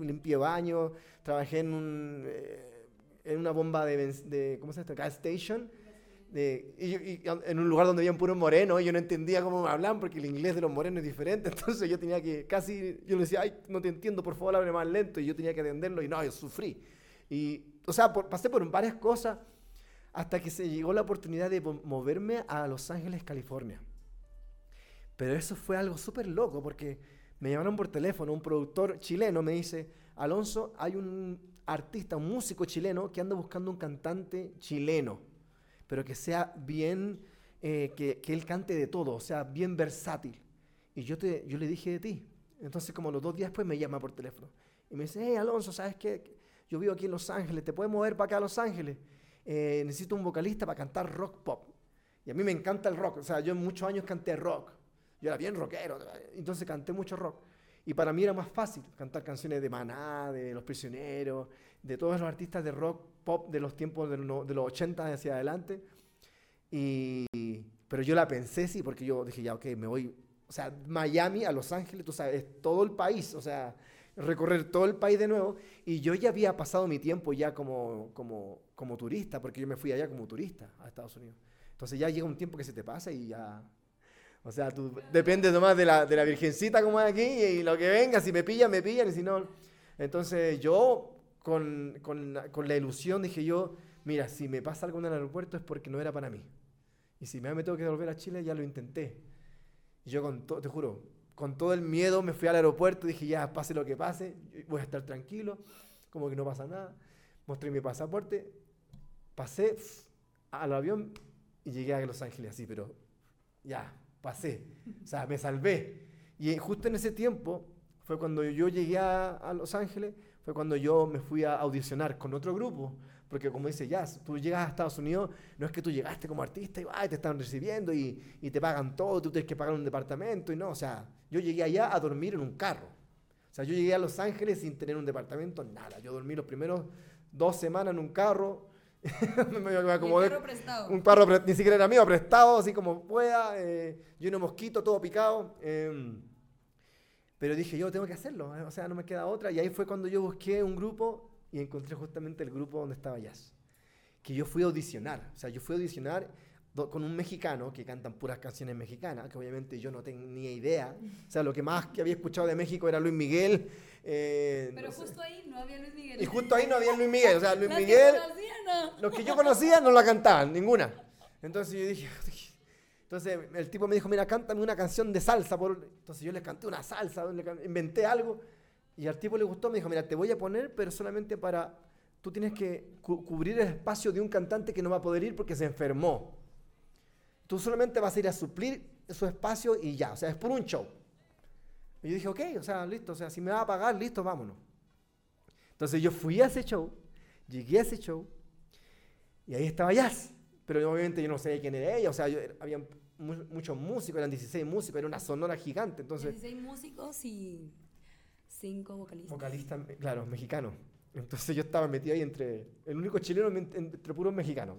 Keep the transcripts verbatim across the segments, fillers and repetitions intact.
limpié baños, trabajé en, un, eh, en una bomba de, de ¿cómo se llama? Gas station, de, y, y, en un lugar donde había un puro moreno, y yo no entendía cómo me hablaban porque el inglés de los morenos es diferente, entonces yo tenía que casi, yo le decía, ay, no te entiendo, por favor, hable más lento, y yo tenía que atenderlo, y no, yo sufrí. Y, o sea, por, pasé por varias cosas hasta que se llegó la oportunidad de moverme a Los Ángeles, California. Pero eso fue algo súper loco, porque me llamaron por teléfono, un productor chileno me dice, Alonso, hay un artista, un músico chileno que anda buscando un cantante chileno, pero que sea bien, eh, que, que él cante de todo, o sea, bien versátil. Y yo, te, yo le dije de ti. Entonces, como los dos días después me llama por teléfono. Y me dice, hey, Alonso, ¿sabes qué? Yo vivo aquí en Los Ángeles, ¿te puedes mover para acá a Los Ángeles? Eh, necesito un vocalista para cantar rock pop. Y a mí me encanta el rock, o sea, yo en muchos años canté rock. Yo era bien rockero, entonces canté mucho rock. Y para mí era más fácil cantar canciones de Maná, de Los Prisioneros, de todos los artistas de rock pop de los tiempos de los, de los ochenta hacia adelante. Y, pero yo la pensé, sí, porque yo dije, ya, ok, me voy, o sea, Miami a Los Ángeles, tú sabes, es todo el país, o sea, recorrer todo el país de nuevo. Y yo ya había pasado mi tiempo ya como, como, como turista, porque yo me fui allá como turista a Estados Unidos. Entonces ya llega un tiempo que se te pasa y ya... O sea, tú depende nomás de la, de la virgencita como es aquí y, y lo que venga, si me pillan, me pillan y si no... Entonces yo con, con, con la ilusión dije yo, mira, si me pasa algo en el aeropuerto es porque no era para mí. Y si me, me tengo que devolver a Chile, ya lo intenté. Y yo con todo, te juro, con todo el miedo me fui al aeropuerto y dije ya, pase lo que pase, voy a estar tranquilo, como que no pasa nada. Mostré mi pasaporte, pasé al avión y llegué a Los Ángeles así, pero ya... pasé, o sea, me salvé. Y justo en ese tiempo fue cuando yo llegué a, a Los Ángeles, fue cuando yo me fui a audicionar con otro grupo, porque como dice Jazz, tú llegas a Estados Unidos, no es que tú llegaste como artista y ay, te están recibiendo y, y te pagan todo, tú tienes que pagar un departamento y no, o sea, yo llegué allá a dormir en un carro. O sea, yo llegué a Los Ángeles sin tener un departamento, nada. Yo dormí los primeros dos semanas en un carro. me, me acomodé, un carro prestado. Un carro pre- ni siquiera era mío, prestado, así como pueda, eh, lleno de mosquitos, todo picado. Eh, pero dije, yo tengo que hacerlo, eh, o sea, no me queda otra. Y ahí fue cuando yo busqué un grupo y encontré justamente el grupo donde estaba Jazz. Que yo fui a audicionar, o sea, yo fui a audicionar do, con un mexicano que cantan puras canciones mexicanas, que obviamente yo no tenía idea. O sea, lo que más que había escuchado de México era Luis Miguel. Eh, pero no sé. justo ahí no había Luis Miguel. Y justo ahí no había Luis Miguel, o sea, Luis Las Miguel, que conocía, no. los que yo conocía no la cantaban, ninguna. Entonces yo dije, entonces el tipo me dijo, mira, cántame una canción de salsa. Por... Entonces yo le canté una salsa, le can... inventé algo, y al tipo le gustó, me dijo, mira, te voy a poner, pero solamente para, tú tienes que cu- cubrir el espacio de un cantante que no va a poder ir porque se enfermó. Tú solamente vas a ir a suplir su espacio y ya, o sea, es por un show. Y yo dije, ok, o sea, listo, o sea, si me va a pagar, listo, vámonos. Entonces yo fui a ese show, llegué a ese show, y ahí estaba Jazz. Pero obviamente yo no sabía quién era ella, o sea, yo, había mu- muchos músicos, eran dieciséis músicos, era una sonora gigante, entonces... dieciséis músicos y cinco vocalistas. Vocalista, claro, mexicano. Entonces yo estaba metido ahí entre, el único chileno entre puros mexicanos.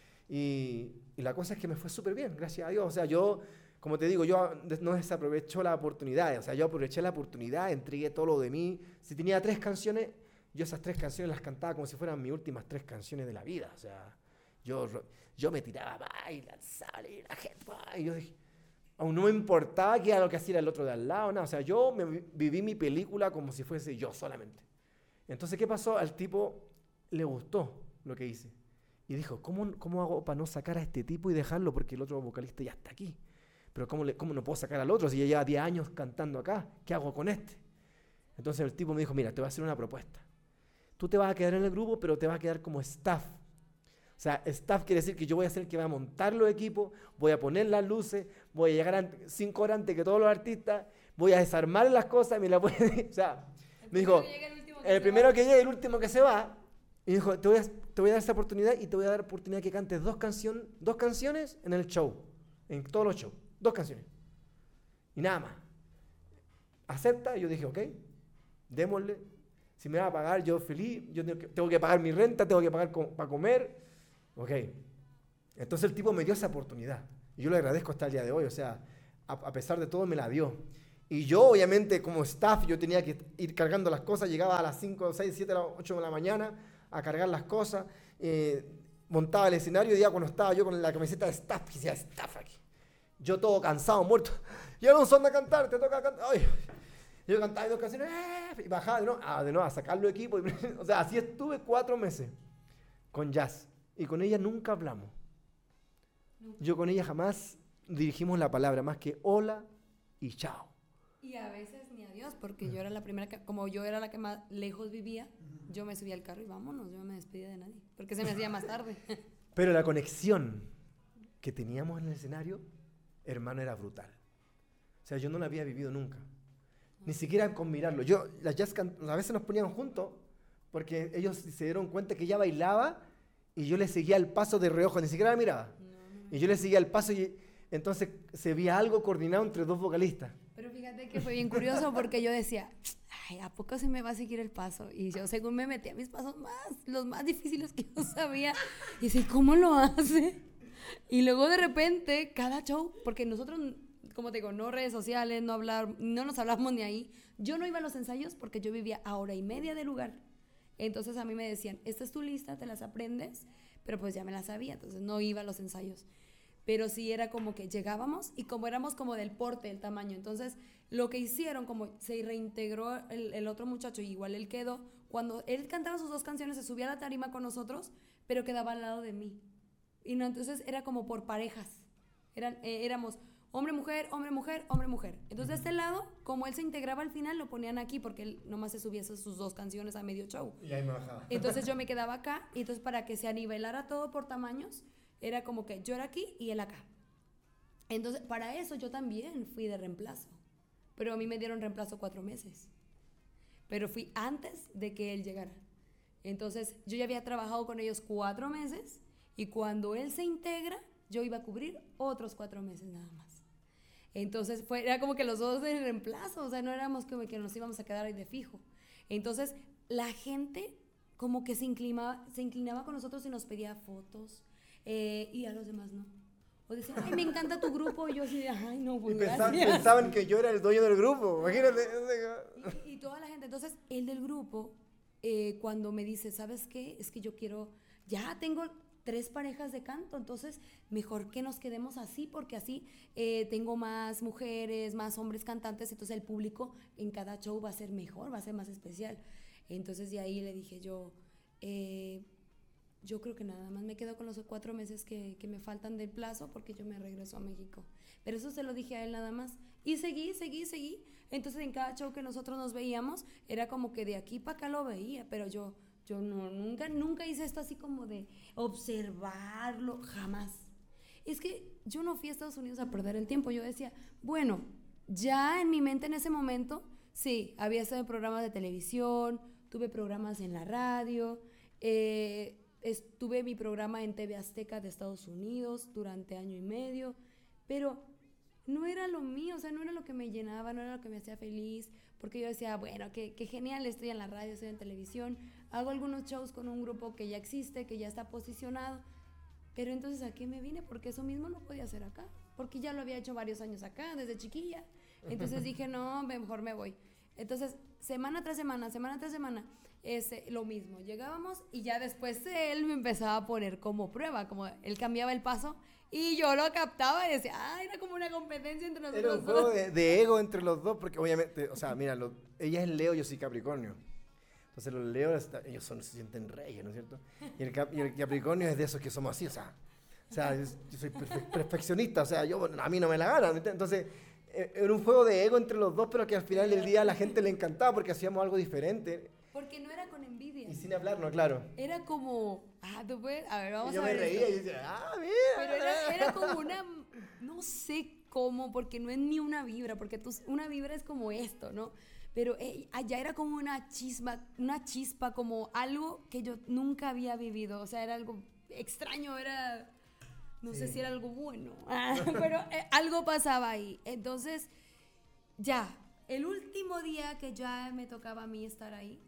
Y, y la cosa es que me fue súper bien, gracias a Dios. O sea, yo, como te digo, yo no desaprovecho la oportunidad. O sea, yo aproveché la oportunidad, entregué todo lo de mí. Si tenía tres canciones, yo esas tres canciones las cantaba como si fueran mis últimas tres canciones de la vida. O sea, yo, yo me tiraba a bailar, salir, la gente, y yo dije, aún no me importaba qué era lo que hacía el otro de al lado, nada. O sea, yo me viví mi película como si fuese yo solamente. Entonces, ¿qué pasó? Al tipo le gustó lo que hice. Y dijo, ¿cómo, cómo hago para no sacar a este tipo y dejarlo? Porque el otro vocalista ya está aquí. Pero ¿cómo, le, cómo no puedo sacar al otro si ya lleva diez años cantando acá? ¿Qué hago con este? Entonces el tipo me dijo, mira, te voy a hacer una propuesta. Tú te vas a quedar en el grupo, pero te vas a quedar como staff. O sea, staff quiere decir que yo voy a ser el que va a montar los equipos, voy a poner las luces, voy a llegar ante, cinco horas antes que todos los artistas, voy a desarmar las cosas y me las voy a... O sea, El me dijo, primero que llegue, el último que el se primero va. que llegue, el último que se va. Y dijo, te voy a, te voy a dar esta oportunidad y te voy a dar oportunidad que cantes dos, cancion, dos canciones en el show, en todos los shows, dos canciones. Y nada más. Acepta, y yo dije, ok, démosle. Si me va a pagar, yo feliz, yo tengo que, tengo que pagar mi renta, tengo que pagar com, para comer. Ok. Entonces el tipo me dio esa oportunidad. Y yo le agradezco hasta el día de hoy, o sea, a, a pesar de todo me la dio. Y yo, obviamente, como staff, yo tenía que ir cargando las cosas. Llegaba a las cinco, seis, siete, ocho de la mañana a cargar las cosas. Eh, montaba el escenario y ya cuando estaba yo con la camiseta de staff, que decía staff aquí. Yo todo cansado, muerto. Y Alonso, anda a cantar, te toca cantar. Ay. Yo cantaba dos canciones eh, y bajaba de nuevo, ah, de nuevo a sacar los equipos. O sea, así estuve cuatro meses con Jazz. Y con ella nunca hablamos. Yo con ella jamás dirigimos la palabra, más que hola y chao. Y a veces ni adiós, porque yo era la primera que, como yo era la que más lejos vivía, yo me subía al carro y vámonos, yo no me despedía de nadie, porque se me hacía más tarde. Pero la conexión que teníamos en el escenario, hermano, era brutal. O sea, yo no la había vivido nunca. Ni siquiera con mirarlo. Yo, las jazz can- a veces nos ponían juntos, porque ellos se dieron cuenta que ella bailaba y yo le seguía el paso de reojo, ni siquiera la miraba. No, no, no. Y yo le seguía el paso y entonces se veía algo coordinado entre dos vocalistas. Pero fíjate que fue bien curioso porque yo decía, ay, ¿a poco se me va a seguir el paso? Y yo según me metí a mis pasos más, los más difíciles que yo sabía. Y decía, ¿cómo lo hace? Y luego de repente, cada show, porque nosotros, como te digo, no redes sociales, no hablar, no nos hablamos ni ahí. Yo no iba a los ensayos porque yo vivía a hora y media del lugar. Entonces a mí me decían, esta es tu lista, te las aprendes, pero pues ya me las sabía, entonces no iba a los ensayos. Pero sí era como que llegábamos y como éramos como del porte, del tamaño, entonces lo que hicieron, como se reintegró el, el otro muchacho, y igual él quedó, cuando él cantaba sus dos canciones se subía a la tarima con nosotros, pero quedaba al lado de mí. Y no, entonces era como por parejas, Eran, eh, éramos hombre, mujer, hombre, mujer, hombre, mujer. Entonces de este lado, como él se integraba al final, lo ponían aquí porque él nomás se subía sus dos canciones a medio show. Y ahí me bajaba. Entonces yo me quedaba acá, y entonces para que se anivelara todo por tamaños, era como que yo era aquí y él acá. Entonces para eso yo también fui de reemplazo, pero a mí me dieron reemplazo cuatro meses, pero fui antes de que él llegara. Entonces yo ya había trabajado con ellos cuatro meses y cuando él se integra, yo iba a cubrir otros cuatro meses nada más. Entonces fue, era como que los dos de reemplazo, o sea, no éramos como que nos íbamos a quedar ahí de fijo. Entonces la gente como que se inclinaba, se inclinaba con nosotros y nos pedía fotos, eh, y a los demás no. O decían, ay, me encanta tu grupo, y yo así de, ay, no, pues Y pensaban, gracias. pensaban que yo era el dueño del grupo, imagínate. Y, y toda la gente, entonces el del grupo, eh, cuando me dice, ¿sabes qué? Es que yo quiero, ya tengo tres parejas de canto, entonces mejor que nos quedemos así, porque así eh, tengo más mujeres, más hombres cantantes, entonces el público en cada show va a ser mejor, va a ser más especial. Entonces de ahí le dije yo, eh, yo creo que nada más me quedo con los cuatro meses que, que me faltan del plazo, porque yo me regreso a México. Pero eso se lo dije a él nada más. Y seguí, seguí, seguí. Entonces en cada show que nosotros nos veíamos, era como que de aquí para acá lo veía, pero yo, yo no, nunca, nunca hice esto así como de observarlo, jamás. Es que yo no fui a Estados Unidos a perder el tiempo. Yo decía, bueno, ya en mi mente en ese momento, sí, había estado en programas de televisión, tuve programas en la radio, eh, estuve mi programa en T V Azteca de Estados Unidos durante año y medio, pero no era lo mío, o sea, no era lo que me llenaba, no era lo que me hacía feliz, porque yo decía, bueno, qué, qué genial, estoy en la radio, estoy en televisión, hago algunos shows con un grupo que ya existe, que ya está posicionado, pero entonces ¿a qué me vine? Porque eso mismo no podía hacer acá, porque ya lo había hecho varios años acá, desde chiquilla. Entonces dije, no, mejor me voy. Entonces, semana tras semana, semana tras semana, ese, lo mismo, llegábamos y ya después él me empezaba a poner como prueba, como él cambiaba el paso y yo lo captaba y decía, ah, era como una competencia entre nosotros. Era un juego de, de ego entre los dos, porque obviamente, o sea, mira, lo, ella es Leo, yo soy Capricornio. Entonces los Leos, ellos son, se sienten reyes, ¿no es cierto? Y el, Cap, y el Capricornio es de esos que somos así, o sea, o sea yo, yo soy perfe, perfeccionista, o sea, yo, a mí no me la gana. Entonces, era un juego de ego entre los dos, pero que al final del día a la gente le encantaba porque hacíamos algo diferente. Porque no era con envidia. Y sin hablar, no, claro. Era como, ah, tú puedes, a ver, vamos y yo a ver. Yo me reía esto. y decía, ah, mira. Pero era, era como una, no sé cómo, porque no es ni una vibra, porque tú, una vibra es como esto, ¿no? Pero eh, allá era como una chispa, una chispa, como algo que yo nunca había vivido. O sea, era algo extraño, era, no sí. sé si era algo bueno, pero eh, algo pasaba ahí. Entonces, ya, el último día que ya me tocaba a mí estar ahí,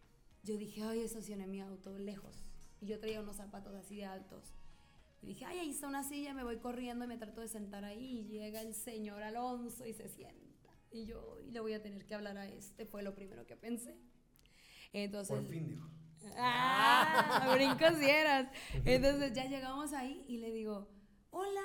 yo dije, ay, estacioné mi auto lejos. Y yo traía unos zapatos así de altos. Y dije, ay, ahí está una silla, me voy corriendo y me trato de sentar ahí. Y llega el señor Alonso y se sienta. Y yo, y le voy a tener que hablar a este, fue lo primero que pensé. Entonces, Por fin, dijo. ¡Ah! Brincos dieras. Entonces ya llegamos ahí y le digo, hola.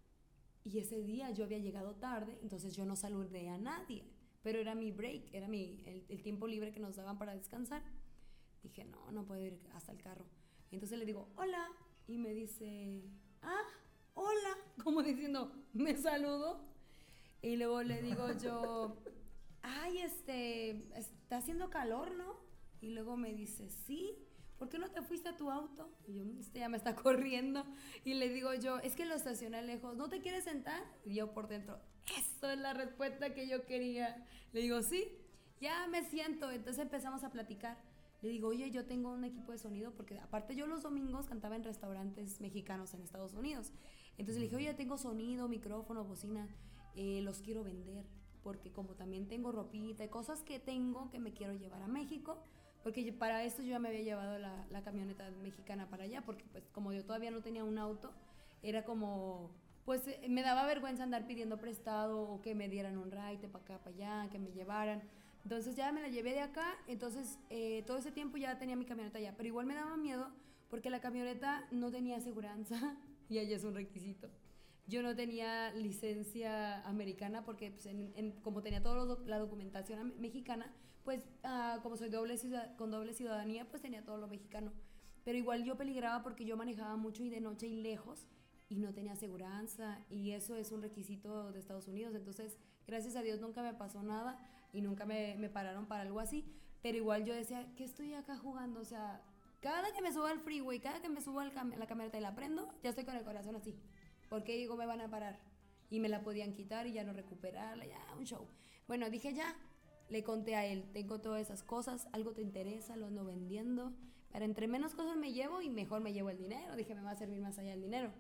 Y ese día yo había llegado tarde, entonces yo no saludé a nadie. Pero era mi break, era mi, el, el tiempo libre que nos daban para descansar. Dije, no, no puedo ir hasta el carro. Entonces le digo, hola. Y me dice, ah, hola. Como diciendo, me saludo. Y luego le digo yo, ay, este, está haciendo calor, ¿no? Y luego me dice, sí, ¿por qué no te fuiste a tu auto? Y yo, este ya me está corriendo. Y le digo yo, es que lo estacioné lejos, ¿no te quieres sentar? Y yo por dentro, eso es la respuesta que yo quería. Le digo, sí, ya me siento. Entonces empezamos a platicar. Le digo, oye, yo tengo un equipo de sonido, porque aparte yo los domingos cantaba en restaurantes mexicanos en Estados Unidos. Entonces le dije, oye, tengo sonido, micrófono, bocina, eh, los quiero vender, porque como también tengo ropita y cosas que tengo que me quiero llevar a México. Porque para esto yo ya me había llevado la, la camioneta mexicana para allá, porque pues como yo todavía no tenía un auto, era como, pues me daba vergüenza andar pidiendo prestado o que me dieran un ride para acá, para allá, que me llevaran. Entonces ya me la llevé de acá, entonces eh, todo ese tiempo ya tenía mi camioneta allá, pero igual me daba miedo porque la camioneta no tenía aseguranza y allá es un requisito. Yo no tenía licencia americana porque pues, en, en, como tenía toda la documentación mexicana, pues uh, como soy doble ciudad, con doble ciudadanía, pues tenía todo lo mexicano. Pero igual yo peligraba porque yo manejaba mucho y de noche y lejos y no tenía aseguranza, y eso es un requisito de Estados Unidos. Entonces, gracias a Dios nunca me pasó nada y nunca me, me pararon para algo así. Pero igual yo decía, ¿qué estoy acá jugando? O sea, cada que me subo al freeway, cada que me subo al cam- a la camioneta y la prendo, ya estoy con el corazón así. Porque digo, me van a parar. Y me la podían quitar y ya no recuperarla, ya, un show. Bueno, dije ya, le conté a él, tengo todas esas cosas, algo te interesa, lo ando vendiendo. Para entre menos cosas me llevo y mejor me llevo el dinero. Dije, me va a servir más allá el dinero.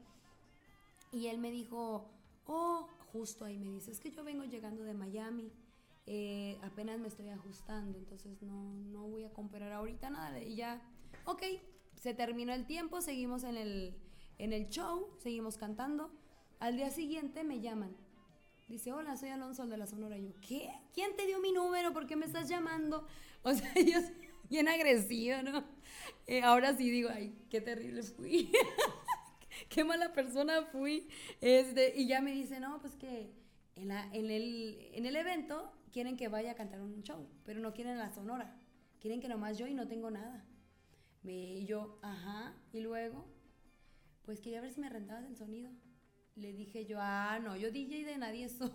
Y él me dijo, oh, justo ahí me dice, es que yo vengo llegando de Miami, eh, apenas me estoy ajustando, entonces no, no voy a comprar ahorita nada. Y ya, ok, se terminó el tiempo, seguimos en el... En el show, seguimos cantando. Al día siguiente me llaman. Dice, hola, soy Alonso, el de la Sonora. Y yo, ¿qué? ¿Quién te dio mi número? ¿Por qué me estás llamando? O sea, yo bien agresiva, ¿no? Eh, ahora sí digo, ay, qué terrible fui. Qué mala persona fui. Este, y ya me dice, no, pues que en, la, en, el, en el evento quieren que vaya a cantar un show, pero no quieren la Sonora. Quieren que nomás yo y no tengo nada. Me, y yo, ajá, y luego... pues quería ver si me rentabas el sonido. Le dije yo, ah, no, yo D J de nadie soy.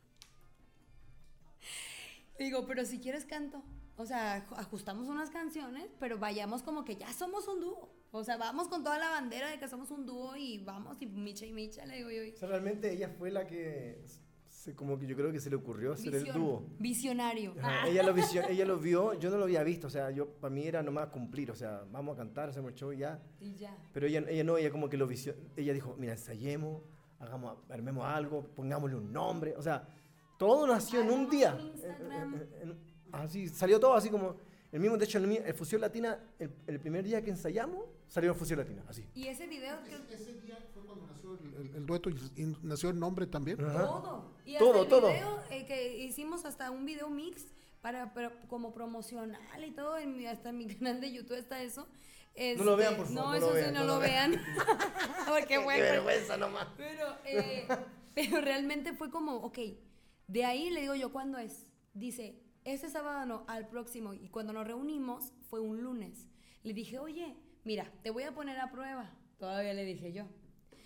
Digo, pero si quieres canto. O sea, ajustamos unas canciones, pero vayamos como que ya somos un dúo. O sea, vamos con toda la bandera de que somos un dúo y vamos, y Micha y Micha, le digo yo. O sea, realmente ella fue la que, se, como que yo creo que se le ocurrió hacer Visión, el dúo. Visionario. Ajá, ella, lo vision, ella lo vio, yo no lo había visto, o sea, yo para mí era nomás cumplir, o sea, vamos a cantar, hacemos el show y ya. Y ya. Pero ella, ella no, ella como que lo visionó, ella dijo, mira, ensayemos, hagamos, armemos algo, pongámosle un nombre, o sea, todo nació en un día. En, en, en, así, salió todo así como, el mismo, de hecho, el, el Fusión Latina, el, el primer día que ensayamos, salió Fusión Latina, así. Y ese video... Ese, que... ese día fue cuando nació el, el, el dueto y, y nació el nombre también. Ajá. Todo. Y todo, hasta el todo. video, eh, que hicimos hasta un video mix para, para como promocional y todo, en mi, hasta en mi canal de YouTube está eso. Este, no lo vean, por favor. No, no eso lo sí, vean, no, no lo lo vean. vean. Porque bueno. Qué vergüenza nomás. Pero, eh, pero realmente fue como, ok, de ahí le digo yo, ¿cuándo es? Dice, este sábado no, al próximo. Y cuando nos reunimos, fue un lunes. Le dije, oye, mira, te voy a poner a prueba. Todavía le dije yo.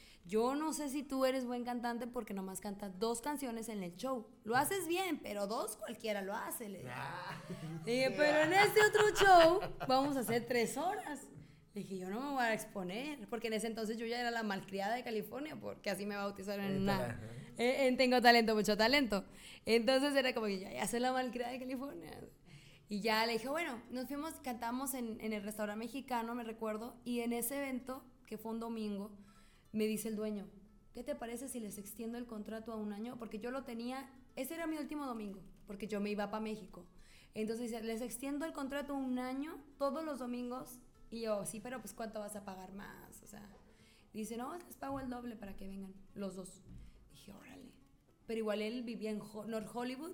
Yo no sé si tú eres buen cantante porque nomás cantas dos canciones en el show. Lo haces bien, pero dos cualquiera lo hace. Le dije, le dije pero en este otro show vamos a hacer tres horas. Le dije, yo no me voy a exponer, porque en ese entonces yo ya era la malcriada de California, porque así me bautizaron en una... En, en Tengo Talento, Mucho Talento. Entonces era como que ya, ya soy la malcriada de California. Y ya le dije, bueno, nos fuimos, cantamos en, en el restaurante mexicano, me recuerdo, y en ese evento, que fue un domingo, me dice el dueño, ¿qué te parece si les extiendo el contrato a un año? Porque yo lo tenía, ese era mi último domingo, porque yo me iba para México. Entonces dice, les extiendo el contrato un año, todos los domingos. Y yo, sí, pero pues ¿cuánto vas a pagar más? O sea, dice, no, les pago el doble para que vengan los dos. Dije, órale. Pero igual él vivía en Ho- North Hollywood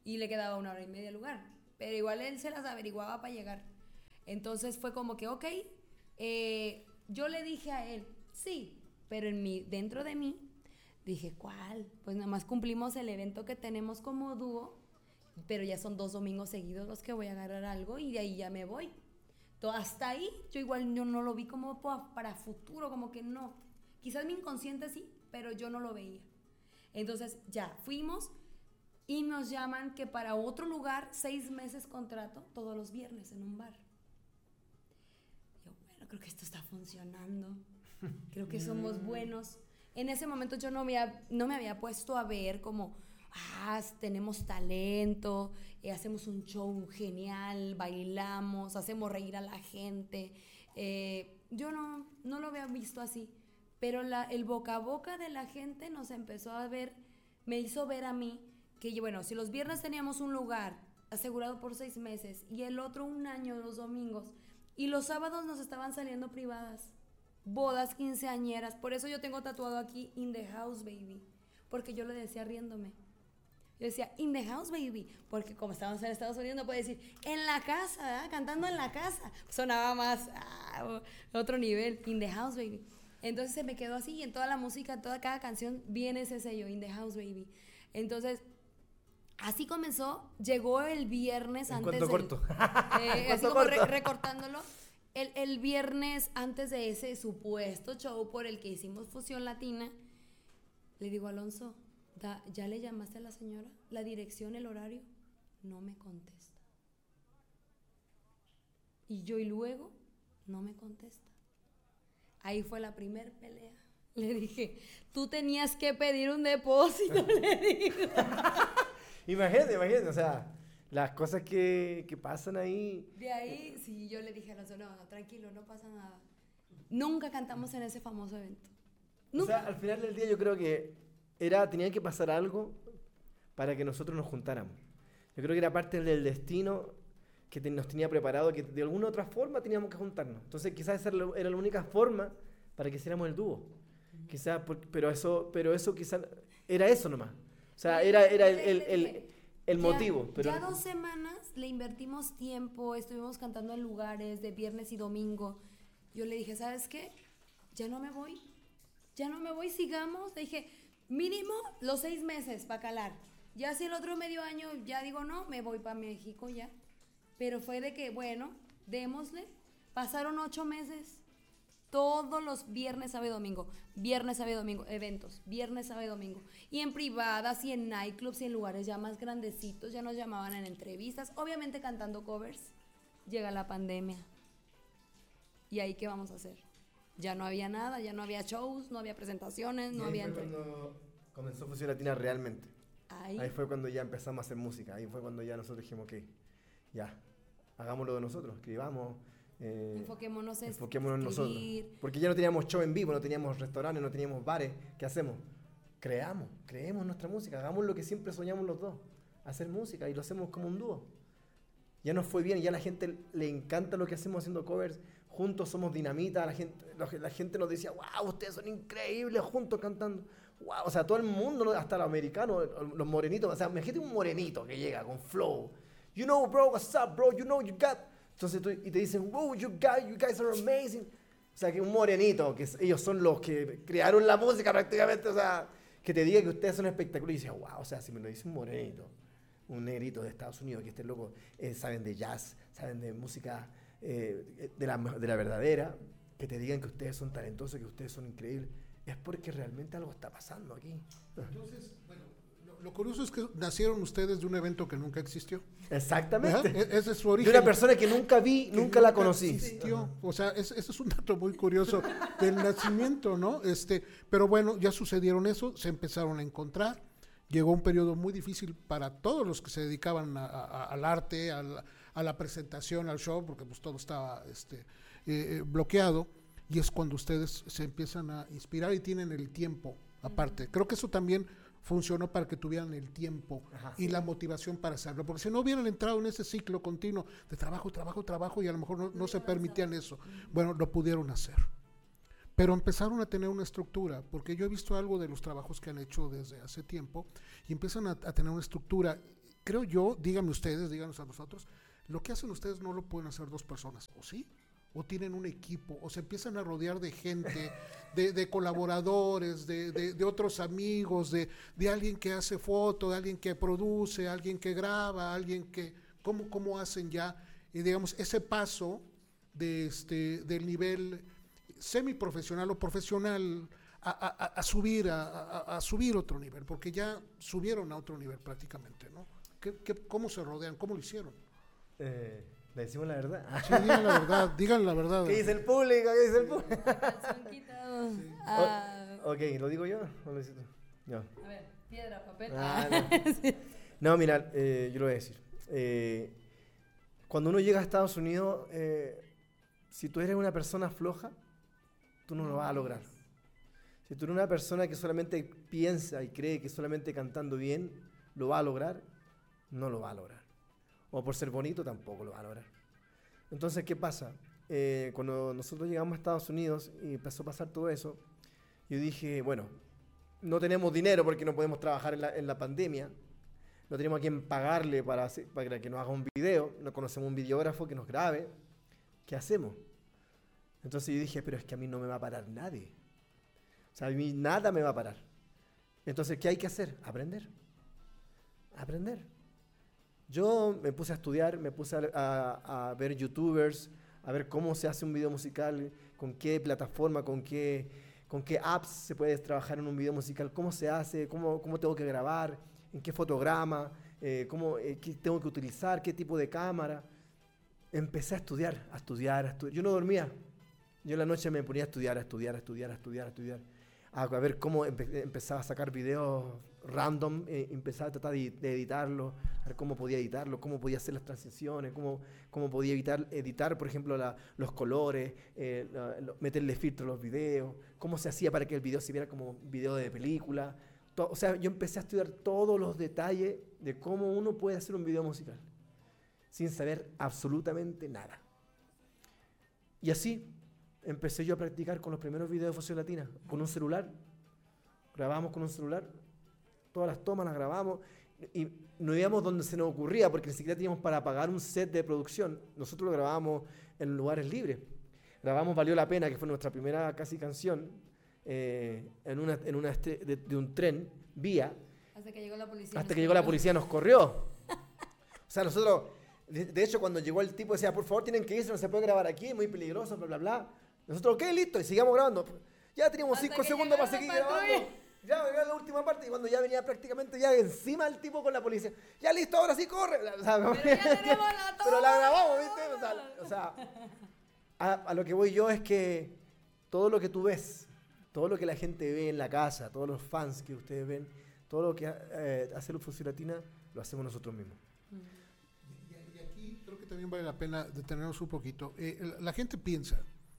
y le quedaba una hora y media al lugar. Pero igual él se las averiguaba para llegar. Entonces fue como que, ok, eh, yo le dije a él, sí, pero en mi, dentro de mí, dije, ¿cuál? Pues nada más cumplimos el evento que tenemos como dúo, pero ya son dos domingos seguidos los que voy a agarrar algo y de ahí ya me voy. Todo, hasta ahí, yo igual yo no lo vi como para futuro, como que no. Quizás mi inconsciente sí, pero yo no lo veía. Entonces ya fuimos y nos llaman que para otro lugar, seis meses contrato, todos los viernes en un bar. Yo, bueno, creo que esto está funcionando. Creo que somos buenos. En ese momento yo no, había, no me había puesto a ver como, ah, tenemos talento, eh, hacemos un show genial, bailamos, hacemos reír a la gente. Eh, yo no, no lo había visto así. Pero la, el boca a boca de la gente nos empezó a ver, me hizo ver a mí que, bueno, si los viernes teníamos un lugar asegurado por seis meses y el otro un año, los domingos, y los sábados nos estaban saliendo privadas, bodas quinceañeras. Por eso yo tengo tatuado aquí In the House Baby, porque yo lo decía riéndome. Yo decía In the House Baby, porque como estábamos en Estados Unidos no puede decir en la casa, ¿eh? Cantando en la casa, sonaba más ah, otro nivel, In the House Baby. Entonces se me quedó así y en toda la música, toda cada canción viene ese sello, In the House Baby. Entonces, así comenzó, llegó el viernes en antes cuanto del, corto. Eh, así como re, recortándolo, el, el viernes antes de ese supuesto show por el que hicimos Fusión Latina, le digo, Alonso, da, ¿ya le llamaste a la señora? ¿La dirección, el horario? No me contesta. Y yo, y luego, no me contesta. Ahí fue la primer pelea. Le dije, tú tenías que pedir un depósito, le digo. Imagínate, imagínate, o sea, las cosas que, que pasan ahí. De ahí, sí, yo le dije a Alonso, no, no, tranquilo, no pasa nada. Nunca cantamos en ese famoso evento. Nunca. O sea, al final del día yo creo que era, tenía que pasar algo para que nosotros nos juntáramos. Yo creo que era parte del destino que te, nos tenía preparado, que de alguna u otra forma teníamos que juntarnos. Entonces quizás esa era la, era la única forma para que hiciéramos el dúo. Uh-huh. Quizás, pero eso, pero eso quizás era eso nomás. O sea, era, era el, el, el, el ya, motivo. Pero ya dos semanas le invertimos tiempo, estuvimos cantando en lugares de viernes y domingo. Yo le dije, ¿sabes qué? Ya no me voy, ya no me voy, sigamos. Le dije, mínimo los seis meses para calar. Ya si el otro medio año ya digo no, me voy para México ya. Pero fue de que, bueno, démosle. Pasaron ocho meses. Todos los viernes, sábado y domingo. Viernes, sábado y domingo. Eventos. Viernes, sábado y domingo. Y en privadas y en nightclubs y en lugares ya más grandecitos. Ya nos llamaban en entrevistas. Obviamente cantando covers. Llega la pandemia. ¿Y ahí qué vamos a hacer? Ya no había nada. Ya no había shows. No había presentaciones. No había entre... cuando comenzó Fusión Latina realmente. Ahí. Ahí fue cuando ya empezamos a hacer música. Ahí fue cuando ya nosotros dijimos que... Ya, hagámoslo de nosotros, escribamos. Eh, enfoquémonos en enfoquémonos en nosotros. Porque ya no teníamos show en vivo, no teníamos restaurantes, no teníamos bares. ¿Qué hacemos? Creamos, creemos nuestra música, hagamos lo que siempre soñamos los dos, hacer música, y lo hacemos como un dúo. Ya nos fue bien, ya a la gente le encanta lo que hacemos haciendo covers. Juntos somos dinamita, la gente, la gente nos decía, wow, ustedes son increíbles juntos cantando. Wow, o sea, todo el mundo, hasta los americanos, los morenitos, o sea, imagínate un morenito que llega con flow. You know, bro, what's up, bro? You know, you got... Entonces, tú, y te dicen, wow, you, got, you guys are amazing. O sea, que un morenito, que ellos son los que crearon la música prácticamente, o sea, que te diga que ustedes son espectaculares. Y dices, wow, o sea, si me lo dice un morenito, un negrito de Estados Unidos, que esté loco, eh, saben de jazz, saben de música eh, de, la, de la verdadera, que te digan que ustedes son talentosos, que ustedes son increíbles, es porque realmente algo está pasando aquí. Entonces, bueno, lo curioso es que nacieron ustedes de un evento que nunca existió. Exactamente. E- ese es su origen. De una persona que nunca vi, que nunca la conocí. Existió. O sea, ese es un dato muy curioso del nacimiento, ¿no? Este, pero bueno, ya sucedieron eso, se empezaron a encontrar. Llegó un periodo muy difícil para todos los que se dedicaban a, a, al arte, a la, a la presentación, al show, porque pues todo estaba este, eh, bloqueado. Y es cuando ustedes se empiezan a inspirar y tienen el tiempo aparte. Creo que eso también funcionó para que tuvieran el tiempo. Ajá, y sí. La motivación para hacerlo, porque si no hubieran entrado en ese ciclo continuo de trabajo, trabajo, trabajo y a lo mejor no, no se permitían eso, bueno, lo pudieron hacer, pero empezaron a tener una estructura, porque yo he visto algo de los trabajos que han hecho desde hace tiempo y empiezan a, a tener una estructura creo yo, díganme ustedes, díganos a nosotros, lo que hacen ustedes no lo pueden hacer dos personas, ¿o sí? O tienen un equipo, o se empiezan a rodear de gente, de, de colaboradores, de, de, de otros amigos, de, de alguien que hace foto, de alguien que produce, alguien que graba, alguien que, ¿cómo, cómo hacen ya, y digamos, ese paso de este, del nivel semiprofesional o profesional a, a, a subir, a, a, a subir otro nivel, porque ya subieron a otro nivel prácticamente, ¿no? ¿Qué, qué, ¿Cómo se rodean? ¿Cómo lo hicieron? Eh, ¿Le decimos la verdad? Sí, digan la verdad, digan la verdad. ¿Qué dice el público? ¿Qué dice el público? Sí. Ah, O- ok, ¿lo digo yo o lo dices tú? No. a ver, piedra, papel. Ah, no. Sí. No, mira, eh, yo lo voy a decir. Eh, cuando uno llega a Estados Unidos, eh, si tú eres una persona floja, tú no lo vas a lograr. Si tú eres una persona que solamente piensa y cree que solamente cantando bien lo va a lograr, no lo va a lograr. O por ser bonito tampoco lo va a lograr. Entonces, ¿qué pasa? Eh, cuando nosotros llegamos a Estados Unidos y empezó a pasar todo eso, yo dije, bueno, no tenemos dinero porque no podemos trabajar en la, en la pandemia, no tenemos a quien pagarle para, hacer- para que nos haga un video, no conocemos un videógrafo que nos grabe, ¿qué hacemos? Entonces yo dije, pero es que a mí no me va a parar nadie. O sea, a mí nada me va a parar. Entonces, ¿qué hay que hacer? Aprender. Aprender. Yo me puse a estudiar, me puse a, a- a ver youtubers, a ver cómo se hace un video musical, con qué plataforma, con qué, con qué apps se puede trabajar en un video musical, cómo se hace, cómo, cómo tengo que grabar, en qué fotograma, eh, cómo, eh, qué tengo que utilizar, qué tipo de cámara. Empecé a estudiar, a estudiar, a estudiar. Yo no dormía. Yo en la noche me ponía a estudiar, a estudiar, a estudiar, a estudiar, a estudiar. A, a ver cómo empe- empezaba a sacar videos random, eh, empezaba a tratar de, de editarlo, a ver cómo podía editarlo, cómo podía hacer las transiciones, cómo, cómo podía evitar, editar, por ejemplo, la- los colores, eh, la- lo- meterle filtro a los videos, cómo se hacía para que el video se viera como video de película. To- o sea, yo empecé a estudiar todos los detalles de cómo uno puede hacer un video musical, sin saber absolutamente nada. Y así empecé yo a practicar con los primeros videos de Fusión Latina, con un celular. Grabamos con un celular, todas las tomas las grabamos y no íbamos donde se nos ocurría porque ni siquiera teníamos para pagar un set de producción. Nosotros lo grabábamos en lugares libres. Grabamos Valió la Pena, que fue nuestra primera casi canción, eh, en, una, en una este- de, de un tren, vía, Hasta que llegó la policía. hasta nos que llegó la corrió. policía nos corrió. O sea, nosotros, de, de hecho, cuando llegó el tipo decía, por favor, tienen que irse, no se puede grabar aquí, es muy peligroso, bla, bla, bla. Nosotros, ok, listo, y seguíamos grabando. Ya teníamos Hasta cinco que segundos para llegara seguir la patrulla. grabando. Ya venía la última parte y cuando ya venía prácticamente ya encima el tipo con la policía. Ya listo, ahora sí corre. O sea, como- Pero ya tenemos la Pero la toma. grabamos, ¿viste? O sea, o sea, a, a lo que voy yo es que todo lo que tú ves, todo lo que la gente ve en la casa, todos los fans que ustedes ven, todo lo que eh, hace la Fusión Latina, lo hacemos nosotros mismos. Y, y aquí creo que también vale la pena detenernos un poquito. Eh, la, la gente piensa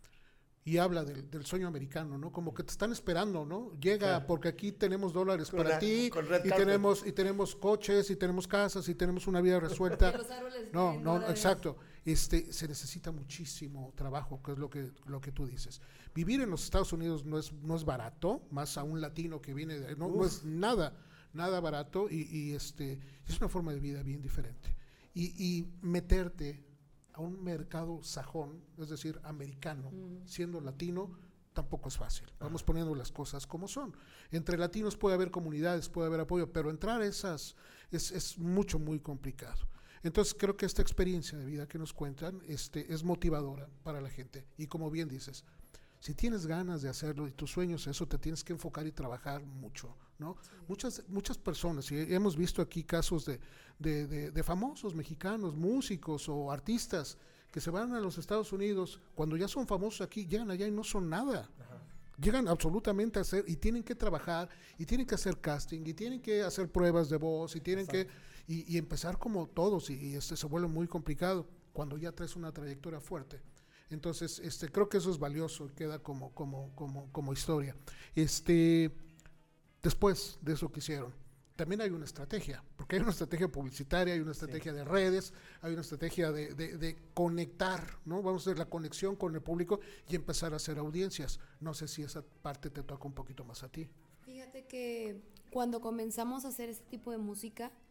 y habla del, del sueño americano, ¿no? Como que te están esperando, ¿no? Llega Claro. porque aquí tenemos dólares Con para la- ti con red y carpet. tenemos y tenemos coches y tenemos casas y tenemos una vida resuelta. Y los árboles No, en no, dólares. exacto. Este, se necesita muchísimo trabajo, que es lo que, lo que tú dices. Vivir en los Estados Unidos no es, no es barato, más a un latino que viene de, no, no es nada, nada barato y, y este, es una forma de vida bien diferente. Y, y meterte a un mercado sajón, es decir, americano, siendo latino, tampoco es fácil. Vamos poniendo las cosas como son. Entre latinos puede haber comunidades, puede haber apoyo, pero entrar a esas es, es mucho, muy complicado. Entonces creo que esta experiencia de vida que nos cuentan este, es motivadora para la gente. Y como bien dices, si tienes ganas de hacerlo y tus sueños, eso te tienes que enfocar y trabajar mucho, ¿no? Sí. Muchas, muchas personas, y hemos visto aquí casos de, de, de, de famosos mexicanos, músicos o artistas que se van a los Estados Unidos, cuando ya son famosos aquí, llegan allá y no son nada. Ajá. Llegan absolutamente a hacer, y tienen que trabajar, y tienen que hacer casting, y tienen que hacer pruebas de voz, y tienen Exacto. que, y, y empezar como todos, y, y este se vuelve muy complicado cuando ya traes una trayectoria fuerte. Entonces, este, creo que eso es valioso, queda como, como, como, como historia. Este, después de eso que hicieron, también hay una estrategia, porque hay una estrategia publicitaria, hay una estrategia sí. de redes, hay una estrategia de, de, de conectar, ¿no? Vamos a hacer la conexión con el público y empezar a hacer audiencias. No sé si esa parte te toca un poquito más a ti. Fíjate que cuando comenzamos a hacer este tipo de música,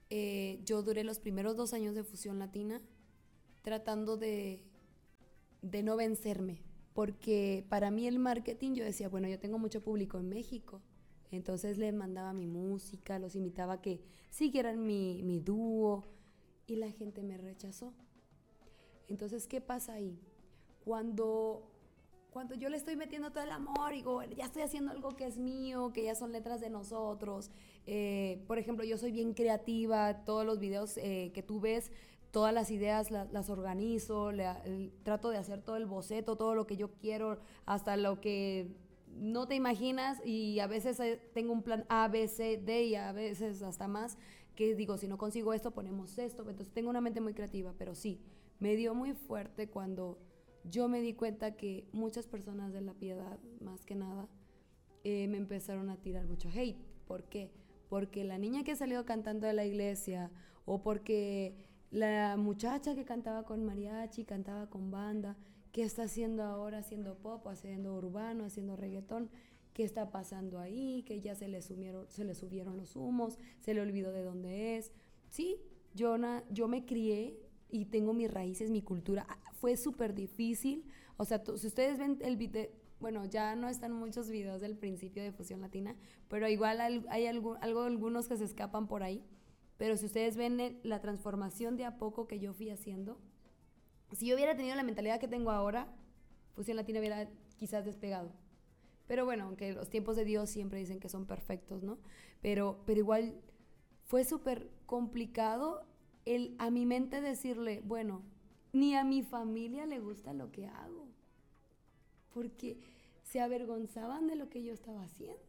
eh, yo duré los primeros dos años de Fusión Latina tratando de, de no vencerme, porque para mí el marketing, yo decía, bueno, yo tengo mucho público en México, entonces les mandaba mi música, los invitaba a que siguieran mi, mi dúo, y la gente me rechazó. Entonces, ¿qué pasa ahí? Cuando, cuando yo le estoy metiendo todo el amor y digo, ya estoy haciendo algo que es mío, que ya son letras de nosotros, eh, por ejemplo, yo soy bien creativa, todos los videos eh, que tú ves, todas las ideas la, las organizo, le, el, trato de hacer todo el boceto, todo lo que yo quiero, hasta lo que no te imaginas, y a veces eh, tengo un plan A, B, C, D y a veces hasta más, que digo, si no consigo esto, ponemos esto. Entonces tengo una mente muy creativa, pero sí, me dio muy fuerte cuando yo me di cuenta que muchas personas de La Piedad, más que nada, eh, me empezaron a tirar mucho hate. ¿Por qué? Porque la niña que salió cantando de la iglesia, o porque la muchacha que cantaba con mariachi, cantaba con banda, ¿qué está haciendo ahora? Haciendo pop, haciendo urbano, haciendo reggaetón. ¿Qué está pasando ahí? Que ya se le, sumieron, se le subieron los humos, se le olvidó de dónde es. Sí, yo, na, yo me crié y tengo mis raíces, mi cultura. Fue súper difícil. O sea, tú, si ustedes ven el video, bueno, ya no están muchos videos del principio de Fusión Latina, pero igual hay, hay algo, algo, algunos que se escapan por ahí. Pero si ustedes ven el, la transformación de a poco que yo fui haciendo, si yo hubiera tenido la mentalidad que tengo ahora, Fusión Latina hubiera quizás despegado. Pero bueno, aunque los tiempos de Dios siempre dicen que son perfectos, ¿no? Pero, pero igual fue súper complicado el a mi mente decirle, bueno, ni a mi familia le gusta lo que hago, porque se avergonzaban de lo que yo estaba haciendo.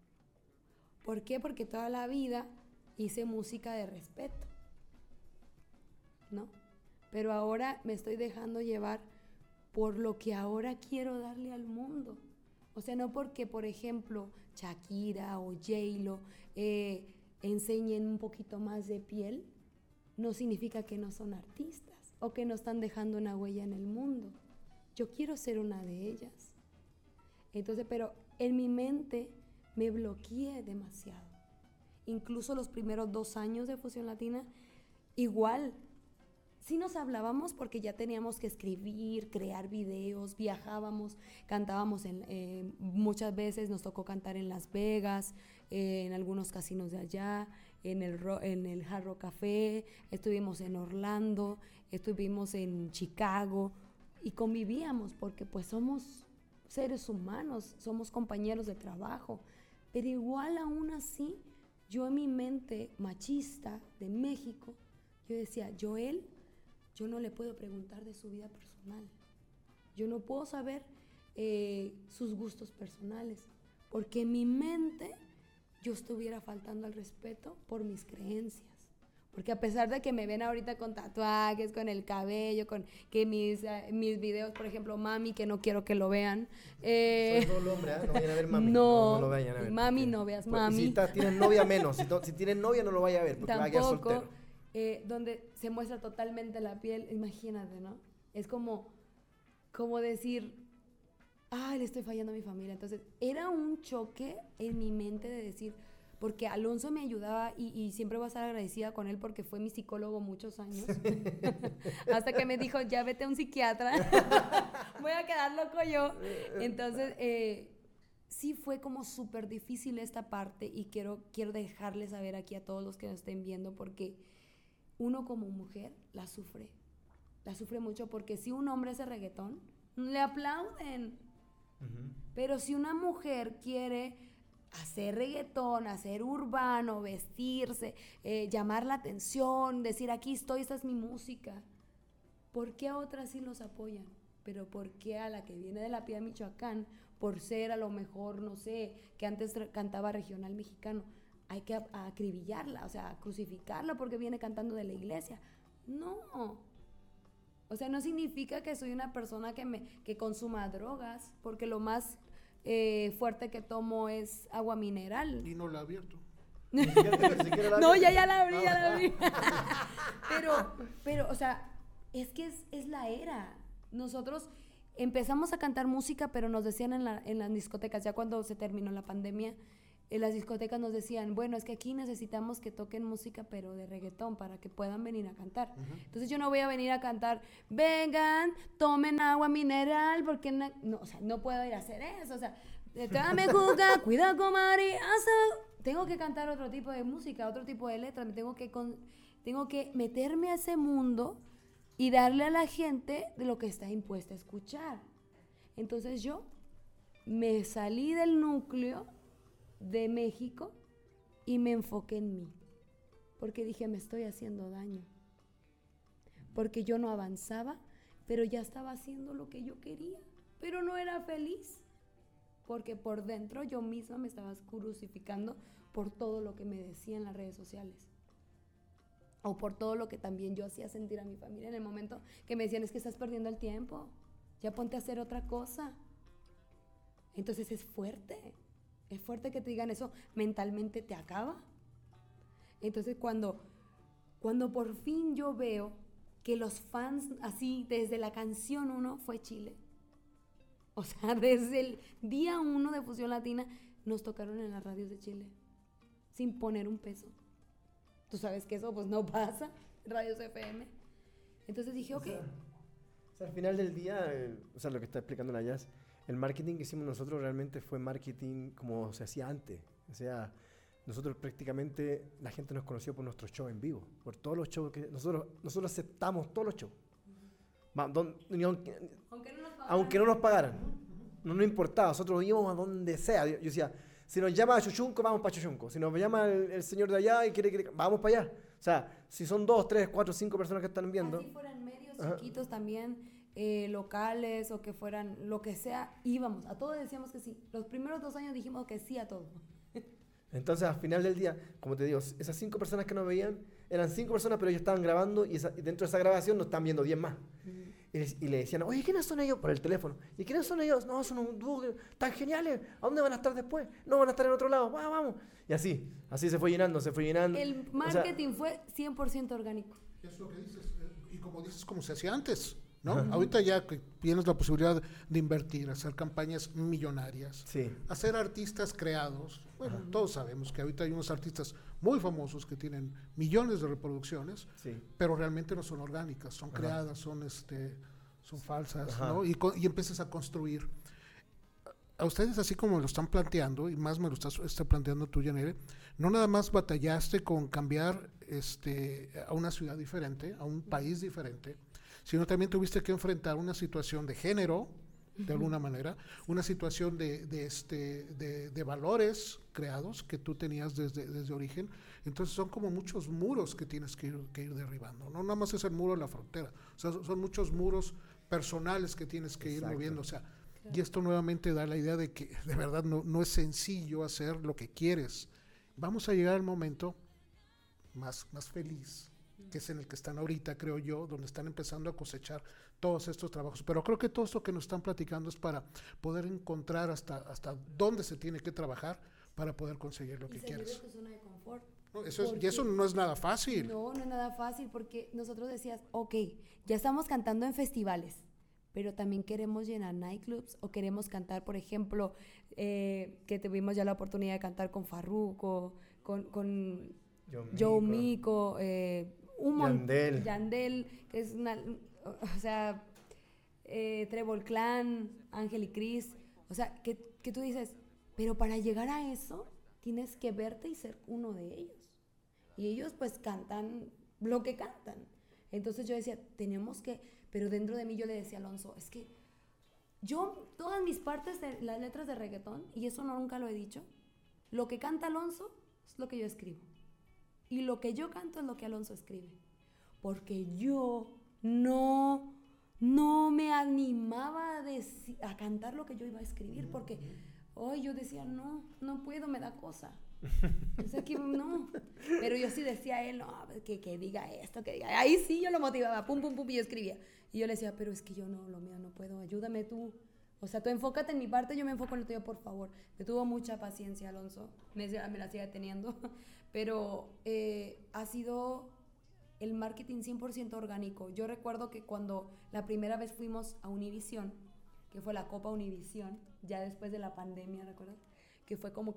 ¿Por qué? Porque toda la vida hice música de respeto, ¿no? Pero ahora me estoy dejando llevar por lo que ahora quiero darle al mundo. O sea, no porque, por ejemplo, Shakira o J-Lo eh, enseñen un poquito más de piel, no significa que no son artistas o que no están dejando una huella en el mundo. Yo quiero ser una de ellas. Entonces, pero en mi mente me bloqueé demasiado. Incluso los primeros dos años de Fusión Latina, igual, sí nos hablábamos porque ya teníamos que escribir, crear videos, viajábamos, cantábamos en, eh, muchas veces nos tocó cantar en Las Vegas, eh, en algunos casinos de allá, en el, en el Hard Rock Café, estuvimos en Orlando, estuvimos en Chicago y convivíamos porque pues somos seres humanos, somos compañeros de trabajo, pero igual aún así, yo en mi mente machista de México, yo decía, Joel, yo no le puedo preguntar de su vida personal. Yo no puedo saber eh, sus gustos personales. Porque en mi mente yo estuviera faltando al respeto por mis creencias. Porque a pesar de que me ven ahorita con tatuajes, con el cabello, con que mis, uh, mis videos, por ejemplo, Mami, que no quiero que lo vean. Eh, Soy todo el hombre, ¿eh? No vayan a ver Mami. No, no, no lo vayan a ver. Mami, Porque, no veas pues, Mami. Si está, tienen novia menos. Si, to, si tienen novia no lo vaya a ver porque va a quedar soltero. Eh, donde se muestra totalmente la piel, imagínate, ¿no? Es como, como decir, ay, le estoy fallando a mi familia. Entonces, era un choque en mi mente de decir, porque Alonso me ayudaba y, y siempre voy a estar agradecida con él porque fue mi psicólogo muchos años. Hasta que me dijo, ya vete a un psiquiatra, voy a quedar loco yo. Entonces, eh, sí fue como súper difícil esta parte y quiero, quiero dejarles saber aquí a todos los que nos estén viendo porque uno como mujer la sufre, la sufre mucho porque si un hombre hace reggaetón, le aplauden. Uh-huh. Pero si una mujer quiere hacer reggaetón, hacer urbano, vestirse, eh, llamar la atención, decir aquí estoy, esta es mi música, ¿por qué a otras sí los apoyan? Pero ¿por qué a la que viene de La Piedad, Michoacán, por ser a lo mejor, no sé, que antes re- cantaba regional mexicano, hay que a- acribillarla, o sea, crucificarla porque viene cantando de la iglesia? No. O sea, no significa que soy una persona que, me, que consuma drogas, porque lo más eh, fuerte que tomo es agua mineral. Y no la ha abierto. Ni siquiera, ni siquiera la No, abierto. ya, ya la abrí, ya la abrí. pero, pero, o sea, es que es, es la era. Nosotros empezamos a cantar música, pero nos decían en, la, en las discotecas, ya cuando se terminó la pandemia, en las discotecas nos decían, bueno, es que aquí necesitamos que toquen música, pero de reggaetón, para que puedan venir a cantar. Uh-huh. Entonces yo no voy a venir a cantar, vengan, tomen agua mineral, porque no, no, o sea, no puedo ir a hacer eso, o sea, dame juga, cuida con María, tengo que cantar otro tipo de música, otro tipo de letras, me tengo que, con, tengo que meterme a ese mundo y darle a la gente de lo que está impuesta a escuchar. Entonces yo me salí del núcleo de México y me enfoqué en mí, porque dije, me estoy haciendo daño, porque yo no avanzaba, pero ya estaba haciendo lo que yo quería, pero no era feliz, porque por dentro yo misma me estaba crucificando por todo lo que me decía en las redes sociales, o por todo lo que también yo hacía sentir a mi familia en el momento que me decían, es que estás perdiendo el tiempo, ya ponte a hacer otra cosa. Entonces es fuerte. Es fuerte que te digan eso, mentalmente te acaba. Entonces cuando, cuando por fin yo veo que los fans, así desde la canción uno, fue Chile. O sea, desde el día uno de Fusión Latina nos tocaron en las radios de Chile, sin poner un peso. Tú sabes que eso pues no pasa, radios F M. Entonces dije, ok. O sea, o sea, al final del día, eh, o sea, lo que está explicando la Jazz, el marketing que hicimos nosotros realmente fue marketing como se hacía antes. O sea, nosotros prácticamente, la gente nos conoció por nuestros shows en vivo, por todos los shows que nosotros, nosotros aceptamos todos los shows. Uh-huh. Don, aunque, aunque, no aunque no nos pagaran, no nos importaba, nosotros íbamos a donde sea. Yo, yo decía, si nos llama a Chuchunco, vamos para Chuchunco. Si nos llama el, el señor de allá y quiere, quiere, vamos para allá. O sea, si son dos, tres, cuatro, cinco personas que están viendo. Así fueran medios Ajá. chiquitos también. Eh, locales o que fueran lo que sea, íbamos, a todo decíamos que sí. Los primeros dos años dijimos que sí a todo. Entonces, al final del día, como te digo, esas cinco personas que nos veían, eran cinco personas, pero ellos estaban grabando y, esa, y dentro de esa grabación nos estaban viendo diez más. Uh-huh. Y, les, y le decían, oye, ¿quiénes son ellos? Por el teléfono. ¿Y quiénes son ellos? No, son un dúo tan geniales. ¿A dónde van a estar después? No, van a estar en otro lado. Va, vamos. Y así, así se fue llenando, se fue llenando. El marketing o sea, fue cien por ciento orgánico. Es lo que dices. Y como dices, como se hacía antes. ¿No? Uh-huh. Ahorita ya que tienes la posibilidad de invertir, hacer campañas millonarias, sí. hacer artistas creados. Bueno, uh-huh. todos sabemos que ahorita hay unos artistas muy famosos que tienen millones de reproducciones, sí. pero realmente no son orgánicas, son uh-huh. creadas, son este, son falsas, uh-huh. ¿no? Y, y empiezas a construir. A ustedes, así como lo están planteando, y más me lo estás está planteando tú, Yanire, no nada más batallaste con cambiar este, a una ciudad diferente, a un país diferente, sino también tuviste que enfrentar una situación de género, de uh-huh. alguna manera, una situación de, de, este, de, de valores creados que tú tenías desde, desde origen. Entonces son como muchos muros que tienes que ir, que ir derribando. No nada más es el muro de la frontera, o sea, son, son muchos muros personales que tienes que Exacto. ir moviendo. O sea, claro. Y esto nuevamente da la idea de que de verdad no, no es sencillo hacer lo que quieres. Vamos a llegar al momento más, más feliz, que es en el que están ahorita, creo yo, donde están empezando a cosechar todos estos trabajos. Pero creo que todo esto que nos están platicando es para poder encontrar hasta, hasta dónde se tiene que trabajar para poder conseguir lo y que quieres. Y zona de confort. No, eso es, y eso no es nada fácil. No, no es nada fácil, porque nosotros decías, ok, ya estamos cantando en festivales, pero también queremos llenar nightclubs, o queremos cantar, por ejemplo, eh, que tuvimos ya la oportunidad de cantar con Farruko, con, con Joe Mico, eh, un Yandel. Yandel, que es una, o sea, eh, Trevor Clan, Ángel y Cris, o sea, que, que tú dices, pero para llegar a eso tienes que verte y ser uno de ellos. Y ellos pues cantan lo que cantan. Entonces yo decía, tenemos que, pero dentro de mí yo le decía a Alonso, es que yo, todas mis partes de las letras de reggaetón, y eso no, nunca lo he dicho, lo que canta Alonso es lo que yo escribo. Y lo que yo canto es lo que Alonso escribe. Porque yo no, no me animaba a, deci- a cantar lo que yo iba a escribir. Porque hoy yo decía, no, no puedo, me da cosa. O sea, que no. Pero yo sí decía a él, no, que, que diga esto, que diga. Ahí sí yo lo motivaba, pum, pum, pum, y yo escribía. Y yo le decía, pero es que yo no, lo mío no puedo, ayúdame tú. O sea, tú enfócate en mi parte, yo me enfoco en lo tuyo, por favor. Me tuvo mucha paciencia, Alonso. Me, me la sigue teniendo. Pero eh, ha sido el marketing cien por ciento orgánico. Yo recuerdo que cuando la primera vez fuimos a Univisión, que fue la Copa Univisión, ya después de la pandemia, ¿recuerdas? Que fue como que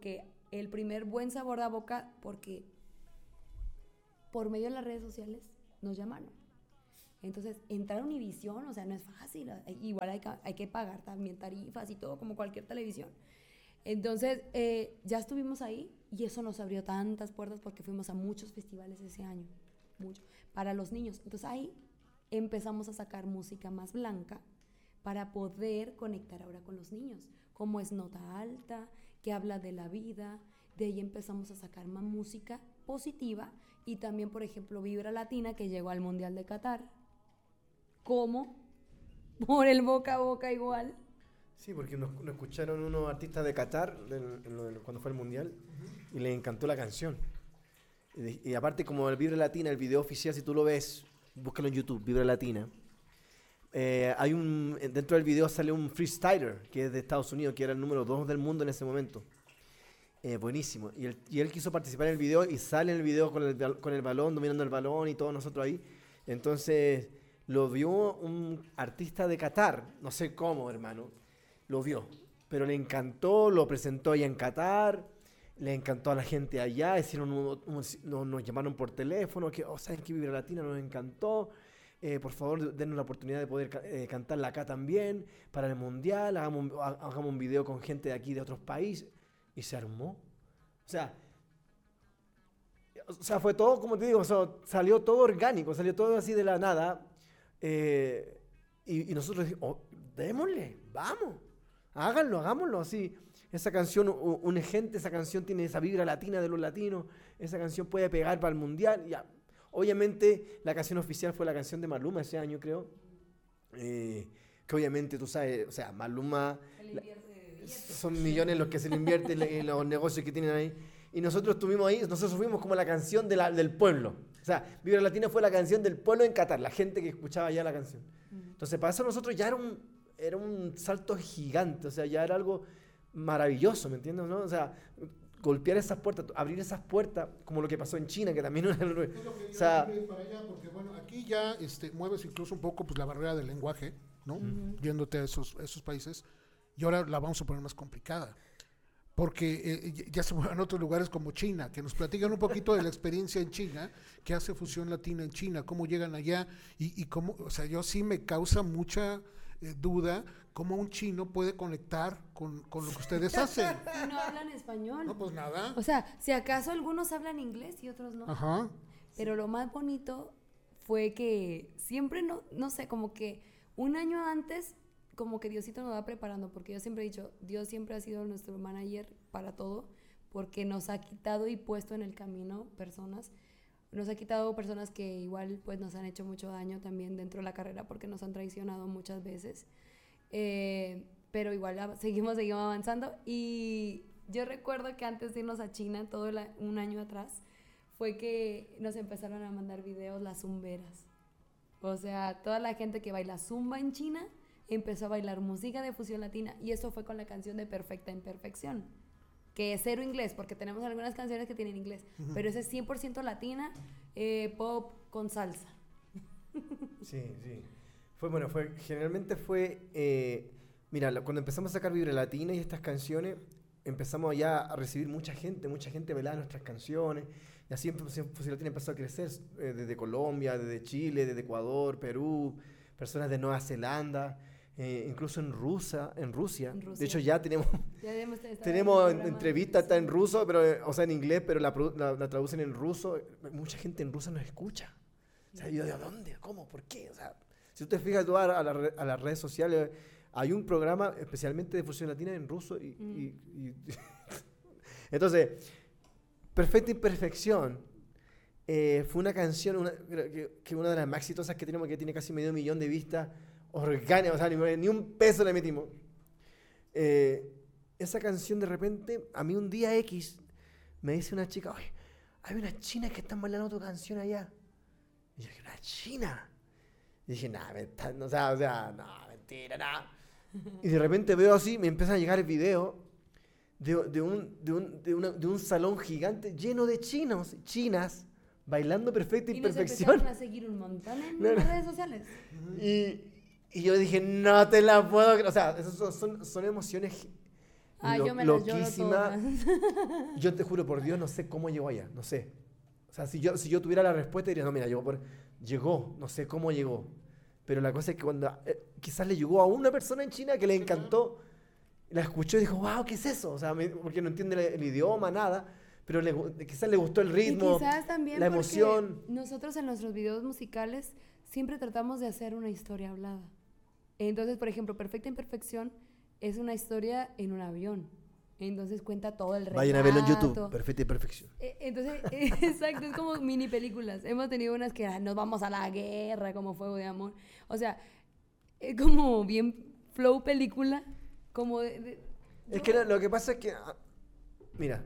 el primer buen sabor de boca porque por medio de las redes sociales nos llamaron. Entonces, entrar a Univisión, o sea, no es fácil. Igual hay que, hay que pagar también tarifas y todo, como cualquier televisión. Entonces, eh, ya estuvimos ahí y eso nos abrió tantas puertas porque fuimos a muchos festivales ese año, mucho, para los niños. Entonces, ahí empezamos a sacar música más blanca para poder conectar ahora con los niños, como es Nota Alta, que habla de la vida. De ahí empezamos a sacar más música positiva y también, por ejemplo, Vibra Latina, que llegó al Mundial de Qatar. ¿Cómo? Por el boca a boca igual. Sí, porque nos, nos escucharon unos artistas de Qatar del, del, cuando fue el Mundial uh-huh. y les encantó la canción. Y, y aparte, como el Vibra Latina, el video oficial, si tú lo ves, búscalo en YouTube, Vibra Latina. Eh, hay un, dentro del video sale un freestyler que es de Estados Unidos, que era el número dos del mundo en ese momento. Eh, buenísimo. Y él, y él quiso participar en el video y sale en el video con el, con el balón, dominando el balón y todos nosotros ahí. Entonces lo vio un artista de Qatar, no sé cómo, hermano, lo vio, pero le encantó, lo presentó allá en Qatar, le encantó a la gente allá, hicieron un, un, nos, nos llamaron por teléfono, que, oh, ¿saben qué? Vibra Latina nos encantó, eh, por favor dennos la oportunidad de poder eh, cantarla acá también, para el Mundial, hagamos, hagamos un video con gente de aquí, de otros países, y se armó. O sea, o sea, fue todo, como te digo, o sea, salió todo orgánico, salió todo así de la nada, eh, y, y nosotros dijimos, oh, démosle, vamos, háganlo, hagámoslo así. Esa canción une gente, esa canción tiene esa vibra latina de los latinos, esa canción puede pegar para el Mundial. Ya. Obviamente la canción oficial fue la canción de Maluma ese año, creo, eh, que obviamente tú sabes, o sea, Maluma, la, son millones los que se le invierten en los negocios que tienen ahí, y nosotros estuvimos ahí, nosotros fuimos como la canción de la, del pueblo. O sea, Vibra Latina fue la canción del pueblo en Qatar, la gente que escuchaba ya la canción. Entonces, para eso nosotros ya era un, era un salto gigante, o sea, ya era algo maravilloso, ¿me entiendes? ¿No? O sea, golpear esas puertas, abrir esas puertas, como lo que pasó en China, que también era... O sea, para allá, porque bueno, aquí ya este, mueves incluso un poco pues, la barrera del lenguaje, ¿no? Uh-huh. Yéndote a esos, a esos países, y ahora la vamos a poner más complicada. Porque eh, ya se mueven a otros lugares como China, que nos platican un poquito de la experiencia en China, que hace Fusión Latina en China, cómo llegan allá y, y cómo, o sea, yo sí me causa mucha eh, duda cómo un chino puede conectar con, con lo que ustedes hacen. Y no hablan español. No, pues nada. O sea, si acaso algunos hablan inglés y otros no. Ajá. Pero lo más bonito fue que siempre, no, no sé, como que un año antes... como que Diosito nos va preparando, porque yo siempre he dicho, Dios siempre ha sido nuestro manager para todo, porque nos ha quitado y puesto en el camino personas, nos ha quitado personas que igual pues nos han hecho mucho daño también dentro de la carrera, porque nos han traicionado muchas veces, eh, pero igual seguimos, seguimos avanzando, y yo recuerdo que antes de irnos a China, todo la, un año atrás, fue que nos empezaron a mandar videos las zumberas, o sea, toda la gente que baila zumba en China, empezó a bailar música de fusión latina, y eso fue con la canción de Perfecta Imperfección, que es cero inglés, porque tenemos algunas canciones que tienen inglés, uh-huh. pero ese es cien por ciento latina, eh, pop con salsa. Sí, sí. Fue, bueno, fue, generalmente fue, eh, mira, cuando empezamos a sacar Vibra Latina y estas canciones, empezamos ya a recibir mucha gente, mucha gente bailaba nuestras canciones, y así Fusión Latina empezó a crecer, eh, desde Colombia, desde Chile, desde Ecuador, Perú, personas de Nueva Zelanda, Eh, incluso en Rusia, en Rusia. en Rusia. De hecho ya tenemos ya tenemos entrevistas está en ruso, pero o sea en inglés, pero la, la, la traducen en ruso. Mucha gente en Rusia nos escucha. O sea, yo, ¿de dónde? ¿Cómo? ¿Por qué? O sea, si tú te fijas tú a, a, la, a las redes sociales, hay un programa especialmente de Fusión Latina en ruso y, mm. y, y entonces, Perfecta Imperfección eh, fue una canción una, que, que una de las más exitosas que tenemos, que tiene casi medio millón de vistas. Orgánica, o sea, ni, ni un peso le metimos. Eh, esa canción de repente, a mí un día X, me dice una chica, oye, hay unas chinas que están bailando tu canción allá. Y yo dije, ¿una china? Y dije, nah, no, o sea, o sea, no, mentira, nada. Y de repente veo así, me empieza a llegar el video de, de, un, de, un, de, una, de un salón gigante lleno de chinos, chinas, bailando Perfecta Imperfección. Y nos empezaron a seguir un montón en no, las redes sociales. Y... Y yo dije, no te la puedo creer. O sea, esas son, son, son emociones Ah, lo- yo me las lloro loquísima. todas. Yo te juro por Dios, no sé cómo llegó allá, no sé. O sea, si yo, si yo tuviera la respuesta, diría, no, mira, llegó, por, llegó, no sé cómo llegó. Pero la cosa es que cuando eh, quizás le llegó a una persona en China que le encantó, la escuchó y dijo, wow, ¿qué es eso? O sea, me- porque no entiende el, el idioma, nada, pero le gu- quizás le gustó el Y ritmo, quizás también la porque emoción. nosotros en nuestros videos musicales siempre tratamos de hacer una historia hablada. Entonces, por ejemplo, Perfecta Imperfección es una historia en un avión. Entonces cuenta todo el relato. Vayan a verlo en YouTube, Perfecta Imperfección. Eh, Entonces, eh, exacto, es como mini películas. Hemos tenido unas que ah, nos vamos a la guerra, como Fuego de Amor. O sea, es como bien flow película, como de... de- Es yo- que lo, lo que pasa es que, ah, mira,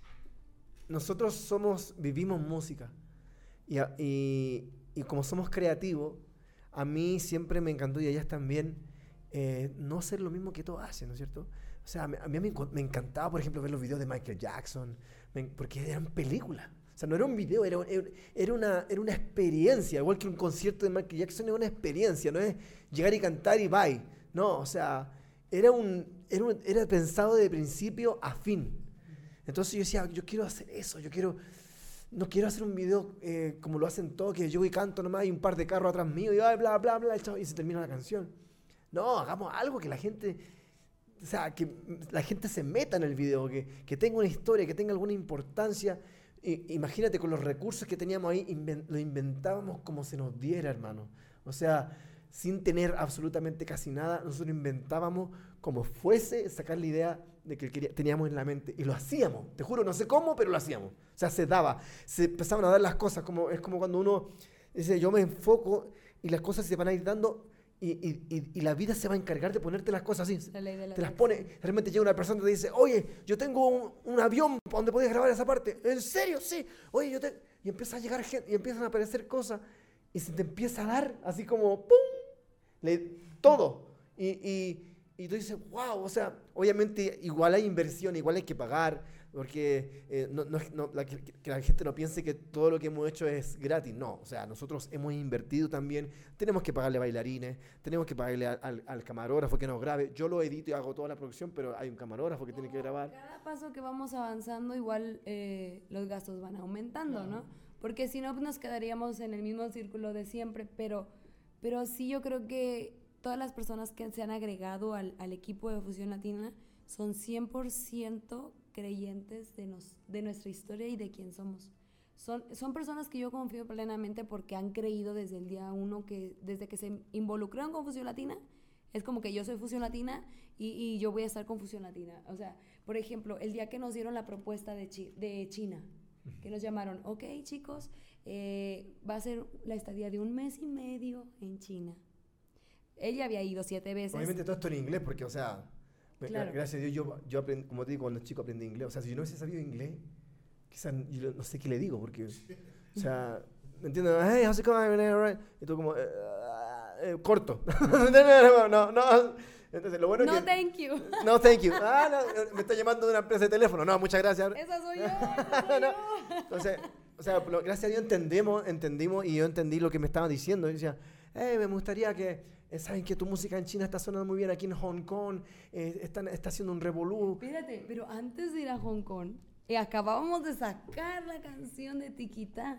nosotros somos, vivimos música y, a- y, y como somos creativos, a mí siempre me encantó y a ellas también eh, no hacer lo mismo que todos hacen, ¿no es cierto? O sea, me- a mí me, enco- me encantaba, por ejemplo, ver los videos de Michael Jackson, me en- porque eran películas. O sea, no era un video, era, un- era era una, era una experiencia, igual que un concierto de Michael Jackson es una experiencia, no es llegar y cantar y bye. No, o sea, era, un, era, un- era pensado de principio a fin. Entonces yo decía, yo quiero hacer eso, yo quiero, no quiero hacer un video eh, como lo hacen todos, que yo voy y canto nomás y un par de carros atrás mío y ay, bla, bla, bla, chao, y se termina la canción. No, hagamos algo que la gente, o sea, que la gente se meta en el video, que, que tenga una historia, que tenga alguna importancia. I- imagínate con los recursos que teníamos ahí, inven- lo inventábamos como se nos diera, hermano. O sea, sin tener absolutamente casi nada, nosotros inventábamos como fuese sacar la idea de que quería- teníamos en la mente. Y lo hacíamos, te juro, no sé cómo, pero lo hacíamos. O sea, se daba, se empezaban a dar las cosas, como, es como cuando uno dice, yo me enfoco y las cosas se van a ir dando y, y- y- y la vida se va a encargar de ponerte las cosas así. La ley de la Te las atracción. pone, realmente llega una persona y te dice, oye, yo tengo un, un avión donde podías grabar esa parte. ¿En serio? Sí. Oye, yo te... Y empieza a llegar gente, y empiezan a aparecer cosas, y se te empieza a dar, así como, ¡pum! Le- todo. Y, y, y tú dices, wow, o sea, obviamente igual hay inversión, igual hay que pagar, porque eh, no, no es- no- la, que, que la gente no piense que todo lo que hemos hecho es gratis. No, o sea, nosotros hemos invertido también, tenemos que pagarle bailarines, tenemos que pagarle al, al- al camarógrafo que nos grabe. Yo lo edito y hago toda la producción, pero hay un camarógrafo que tiene que grabar. Cada paso que vamos avanzando, igual eh, los gastos van aumentando, ¿no? Porque si no, pues, nos quedaríamos en el mismo círculo de siempre. Pero, pero sí, yo creo que todas las personas que se han agregado al, al equipo de Fusión Latina son cien por ciento creyentes de, nos, de nuestra historia y de quién somos. Son, son personas que yo confío plenamente porque han creído desde el día uno, que desde que se involucraron con Fusión Latina, es como que yo soy Fusión Latina y, y yo voy a estar con Fusión Latina. O sea, por ejemplo, el día que nos dieron la propuesta de, Chi- de China, que nos llamaron, ok chicos, eh, va a ser la estadía de un mes y medio en China. Ella había ido siete veces. Obviamente todo esto en inglés, porque, o sea, me- Claro. gracias a Dios yo, yo aprendí, como te digo, cuando chico aprendí inglés. O sea, si yo no hubiese sabido inglés, quizás yo no sé qué le digo, porque, o sea, ¿me entiendes? Hey, how's it going? Right? Y tú como, eh, eh, corto. no, no, no. Entonces, lo bueno No, es que... thank you. No, thank you. Ah, no, me está llamando de una empresa de teléfono. No, muchas gracias. Esa soy yo, esa soy No. yo. Entonces, o sea, lo- gracias a Dios entendemos, entendimos y yo entendí lo que me estaban diciendo. Y decía, hey, me gustaría que, eh, saben que tu música en China está sonando muy bien aquí en Hong Kong, eh, están, está haciendo un revolú. Espérate, pero antes de ir a Hong Kong, eh, acabábamos de sacar la canción de Tiquita.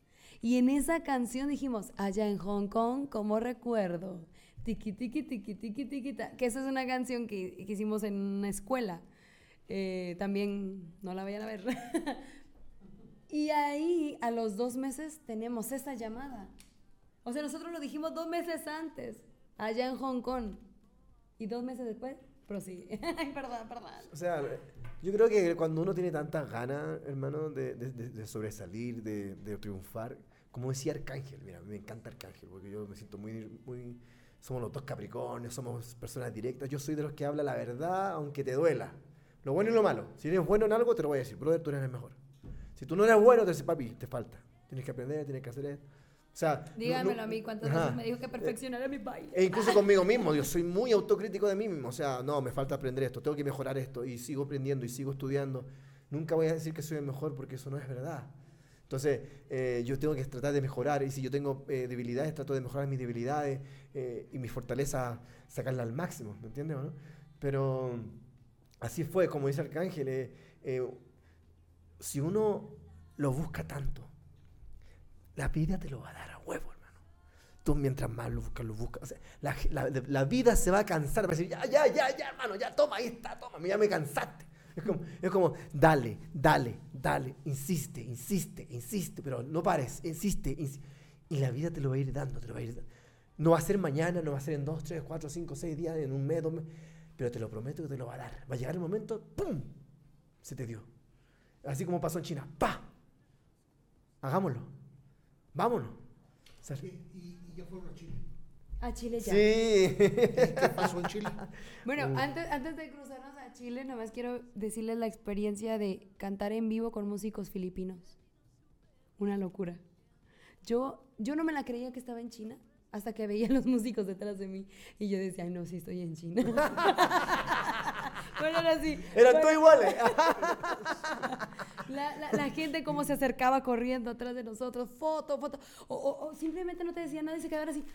Y en esa canción dijimos, allá en Hong Kong, como recuerdo, tiqui, tiqui, tiqui, tiqui, tiquita. Que esa es una canción que, que hicimos en una escuela. Eh, también no la vayan a ver. Y ahí, a los dos meses, tenemos esa llamada. O sea, nosotros lo dijimos dos meses antes, allá en Hong Kong. Y dos meses después, prosigue. Ay, perdón, perdón. O sea, yo creo que cuando uno tiene tantas ganas, hermano, de, de- de- de sobresalir, de, de triunfar, como decía Arcángel, mira, me encanta Arcángel, porque yo me siento muy, muy... Somos los dos Capricornios, somos personas directas. Yo soy de los que habla la verdad, aunque te duela. Lo bueno y lo malo. Si eres bueno en algo, te lo voy a decir, brother, tú eres el mejor. Si tú no eres bueno, te dices, papi, te falta. Tienes que aprender, tienes que hacer esto. O sea, no- Dígamelo no- a mí, cuántas Ajá. veces me dijo que perfeccionara mi baile. E incluso conmigo mismo, yo soy muy autocrítico de mí mismo. O sea, no, me falta aprender esto, tengo que mejorar esto, y sigo aprendiendo y sigo estudiando. Nunca voy a decir que soy el mejor porque eso no es verdad. Entonces, eh, yo tengo que tratar de mejorar, y si yo tengo eh, debilidades, trato de mejorar mis debilidades eh, y mis fortalezas, sacarlas al máximo, ¿me entiendes o no? Pero así fue, como dice Arcángel, eh, eh, si uno lo busca tanto, la vida te lo va a dar a huevo, hermano. Tú mientras más lo buscas, lo buscas. O sea, la, la, la vida se va a cansar, va a decir, ya, ya, ya, ya, hermano, ya, toma, ahí está, toma, ya me cansaste. Es como, es como, dale, dale, dale, insiste, insiste, insiste, pero no pares, insiste, insiste. Y la vida te lo va a ir dando, te lo va a ir dando. No va a ser mañana, no va a ser en dos, tres, cuatro, cinco, seis días, en un mes, dos meses, pero te lo prometo que te lo va a dar. Va a llegar el momento, ¡pum! Se te dio. Así como pasó en China, ¡pa! Hagámoslo. Vámonos. O sea, ¿Y, y, y ya fueron a Chile? A Chile ya. sí. ¿Y qué pasó en Chile? Bueno, Uh. antes, antes de cruzarnos a Chile, nada más quiero decirles la experiencia de cantar en vivo con músicos filipinos. Una locura. Yo, yo no me la creía que estaba en China hasta que veía a los músicos detrás de mí y yo decía, ay no, sí estoy en China. Bueno, era así. Eran Bueno, todos iguales. La, la, la gente cómo se acercaba corriendo atrás de nosotros, foto, foto, o, o, o simplemente no te decían nada y se quedaban así.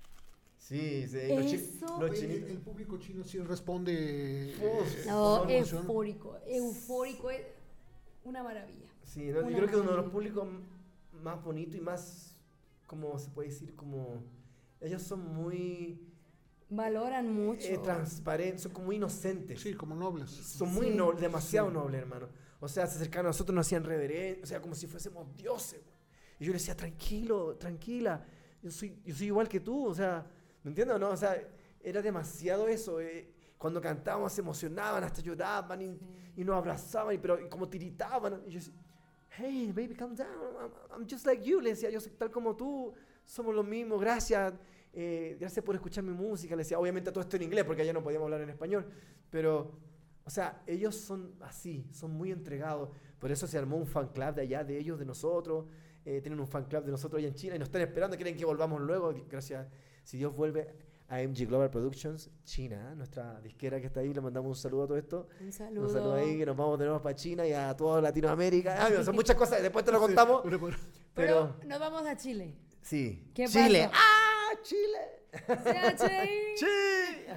Sí, sí. Los, chi- Eso. los Oye, el, chinitos. el público chino sí responde. Uf. eh, No, con emoción. eufórico, eufórico, es una maravilla. Sí, no, yo Una creo que uno de los maravilla. públicos m- más bonitos y más, ¿cómo se puede decir? Como, ellos son muy Valoran mucho. eh, transparentes, son como muy inocentes. Sí, como nobles. Son muy Sí. nobles, demasiado Sí. nobles, hermano. O sea, se acercaban a nosotros, nos hacían reverencia, o sea, como si fuésemos dioses, güey. Y yo le decía, tranquilo, tranquila, yo soy, yo soy igual que tú, o sea, ¿me entiendes o no? O sea, era demasiado eso. eh, Cuando cantábamos se emocionaban, hasta lloraban y, Sí. y nos abrazaban, y, pero y como tiritaban. Y yo decía, hey, baby, calm down, I'm, I'm just like you. Le decía, yo soy tal como tú, somos lo mismo, gracias. Eh, gracias por escuchar mi música. Le decía, obviamente todo esto en inglés, porque allá no podíamos hablar en español, pero... O sea, ellos son así, son muy entregados. Por eso se armó un fan club de allá, de ellos, de nosotros. Eh, tienen un fan club de nosotros allá en China y nos están esperando, quieren que volvamos luego. Gracias, si Dios vuelve a M G Global Productions, China, nuestra disquera que está ahí. Le mandamos un saludo a todo esto. Un saludo. Un saludo ahí, que nos vamos de nuevo para China y a toda Latinoamérica. Ah, son muchas cosas, después te lo contamos. Sí, pero- Pero, Pero, nos vamos a Chile. sí. ¿Qué Chile. pasó? ¡Ah, Chile! C H I. ¡Sí!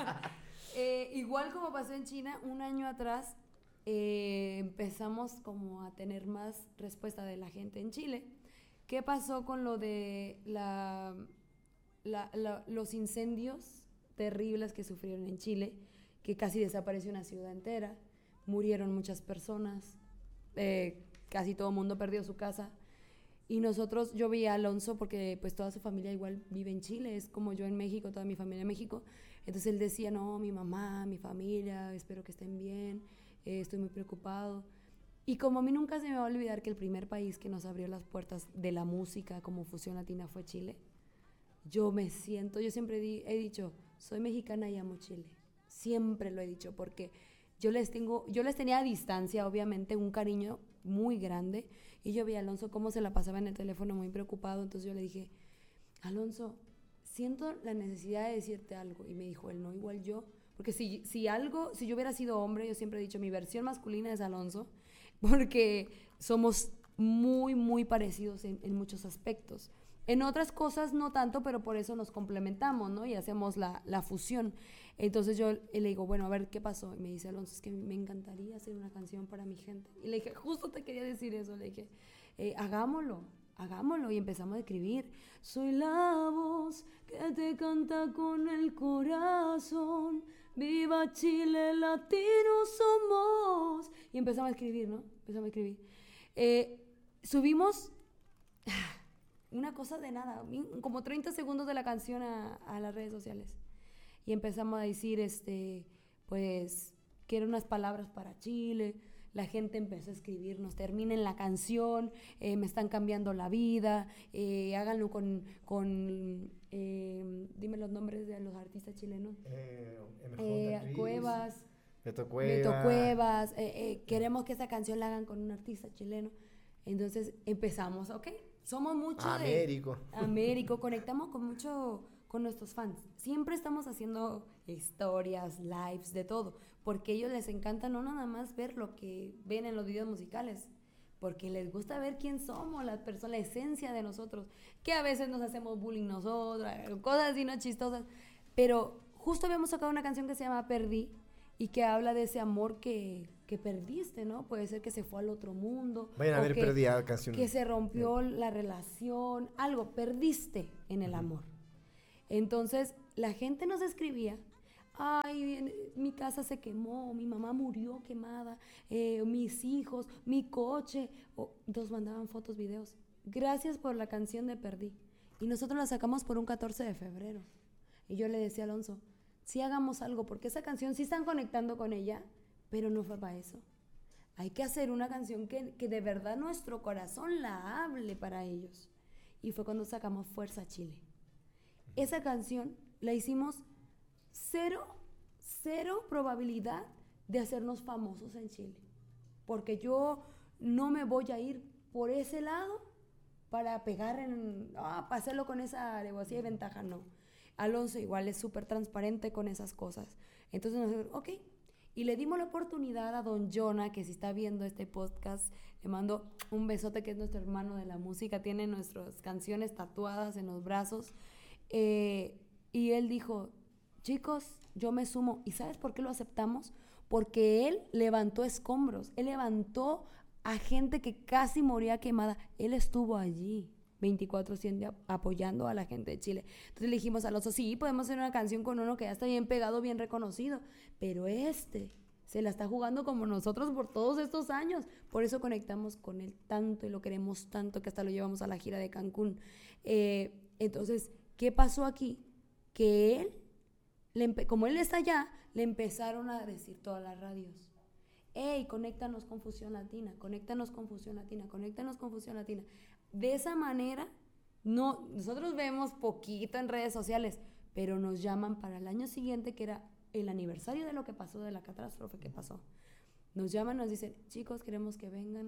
Eh, igual como pasó en China, un año atrás eh, empezamos como a tener más respuesta de la gente en Chile. ¿Qué pasó con lo de la, la- la- los incendios terribles que sufrieron en Chile? Que casi desapareció una ciudad entera, murieron muchas personas, eh, casi todo el mundo perdió su casa. Y nosotros, yo vi a Alonso porque pues toda su familia igual vive en Chile, es como yo en México, toda mi familia en México. Entonces él decía, no, mi mamá, mi familia, espero que estén bien, eh, estoy muy preocupado. Y como a mí nunca se me va a olvidar que el primer país que nos abrió las puertas de la música como Fusión Latina fue Chile, yo me siento, yo siempre di- he dicho, soy mexicana y amo Chile. Siempre lo he dicho porque yo les tengo, yo les tenía a distancia, obviamente, un cariño muy grande. Y yo vi a Alonso cómo se la pasaba en el teléfono muy preocupado. Entonces yo le dije, Alonso, siento la necesidad de decirte algo. Y me dijo él, no, igual yo. Porque si, si algo, si yo hubiera sido hombre, yo siempre he dicho, mi versión masculina es Alonso. Porque somos muy, muy parecidos en, en muchos aspectos. En otras cosas no tanto, pero por eso nos complementamos, ¿no? Y hacemos la, la fusión. Entonces yo le digo, bueno, a ver, ¿qué pasó? Y me dice, Alonso, es que me encantaría hacer una canción para mi gente. Y le dije, justo te quería decir eso. Le dije, eh, hagámoslo, hagámoslo. Y empezamos a escribir. Soy la voz que te canta con el corazón. Viva Chile, latinos somos. Y empezamos a escribir, ¿no? Empezamos a escribir. Eh, subimos... una cosa de nada, como treinta segundos de la canción a, a las redes sociales. Y empezamos a decir, este, pues, que eran unas palabras para Chile. La gente empezó a escribirnos, terminen la canción, eh, me están cambiando la vida, eh, háganlo con, con eh, dime los nombres de los artistas chilenos. Eh, Eh, Cuevas, Beto Cuevas. Beto Cuevas, eh, eh, queremos que esa canción la hagan con un artista chileno. Entonces empezamos, ok, somos mucho Américo. de Américo, conectamos con mucho con nuestros fans. Siempre estamos haciendo historias, lives, de todo, porque a ellos les encanta no nada más ver lo que ven en los videos musicales, porque les gusta ver quién somos, la persona, la esencia de nosotros, que a veces nos hacemos bullying nosotros, cosas así no chistosas, pero justo habíamos sacado una canción que se llama Perdí, y que habla de ese amor que, que perdiste, ¿no? Puede ser que se fue al otro mundo. Vayan a o ver que, Perdida canción. que se rompió la relación, algo, perdiste en el amor. Entonces, la gente nos escribía, ay, mi casa se quemó, mi mamá murió quemada, eh, mis hijos, mi coche. O, nos mandaban fotos, videos. Gracias por la canción de Perdí. Y nosotros la sacamos por un catorce de febrero. Y yo le decía a Alonso, sí hagamos algo, porque esa canción sí están conectando con ella, pero no fue para eso. Hay que hacer una canción que, que de verdad nuestro corazón la hable para ellos. Y fue cuando sacamos Fuerza Chile. Esa canción la hicimos cero, cero probabilidad de hacernos famosos en Chile. Porque yo no me voy a ir por ese lado para pegar en, ah, para hacerlo con esa alevosía y ventaja, no. Alonso igual es súper transparente con esas cosas. Entonces nos dijo, ok. Y le dimos la oportunidad a don Jonah, que si está viendo este podcast, le mando un besote, que es nuestro hermano de la música, tiene nuestras canciones tatuadas en los brazos. Eh, y él dijo, chicos, yo me sumo. ¿Y sabes por qué lo aceptamos? Porque él levantó escombros, él levantó a gente que casi moría quemada. Él estuvo allí veinticuatro siete apoyando a la gente de Chile. Entonces le dijimos a Alonso, sí, podemos hacer una canción con uno que ya está bien pegado, bien reconocido, pero este se la está jugando como nosotros por todos estos años. Por eso conectamos con él tanto y lo queremos tanto que hasta lo llevamos a la gira de Cancún. Eh, entonces, ¿qué pasó aquí? Que él, le empe- como él está allá, le empezaron a decir todas las radios, hey, conéctanos con Fusión Latina, conéctanos con Fusión Latina, conéctanos con Fusión Latina. De esa manera, no, nosotros vemos poquito en redes sociales, pero nos llaman para el año siguiente, que era el aniversario de lo que pasó, de la catástrofe que pasó. Nos llaman, nos dicen, chicos, queremos que vengan,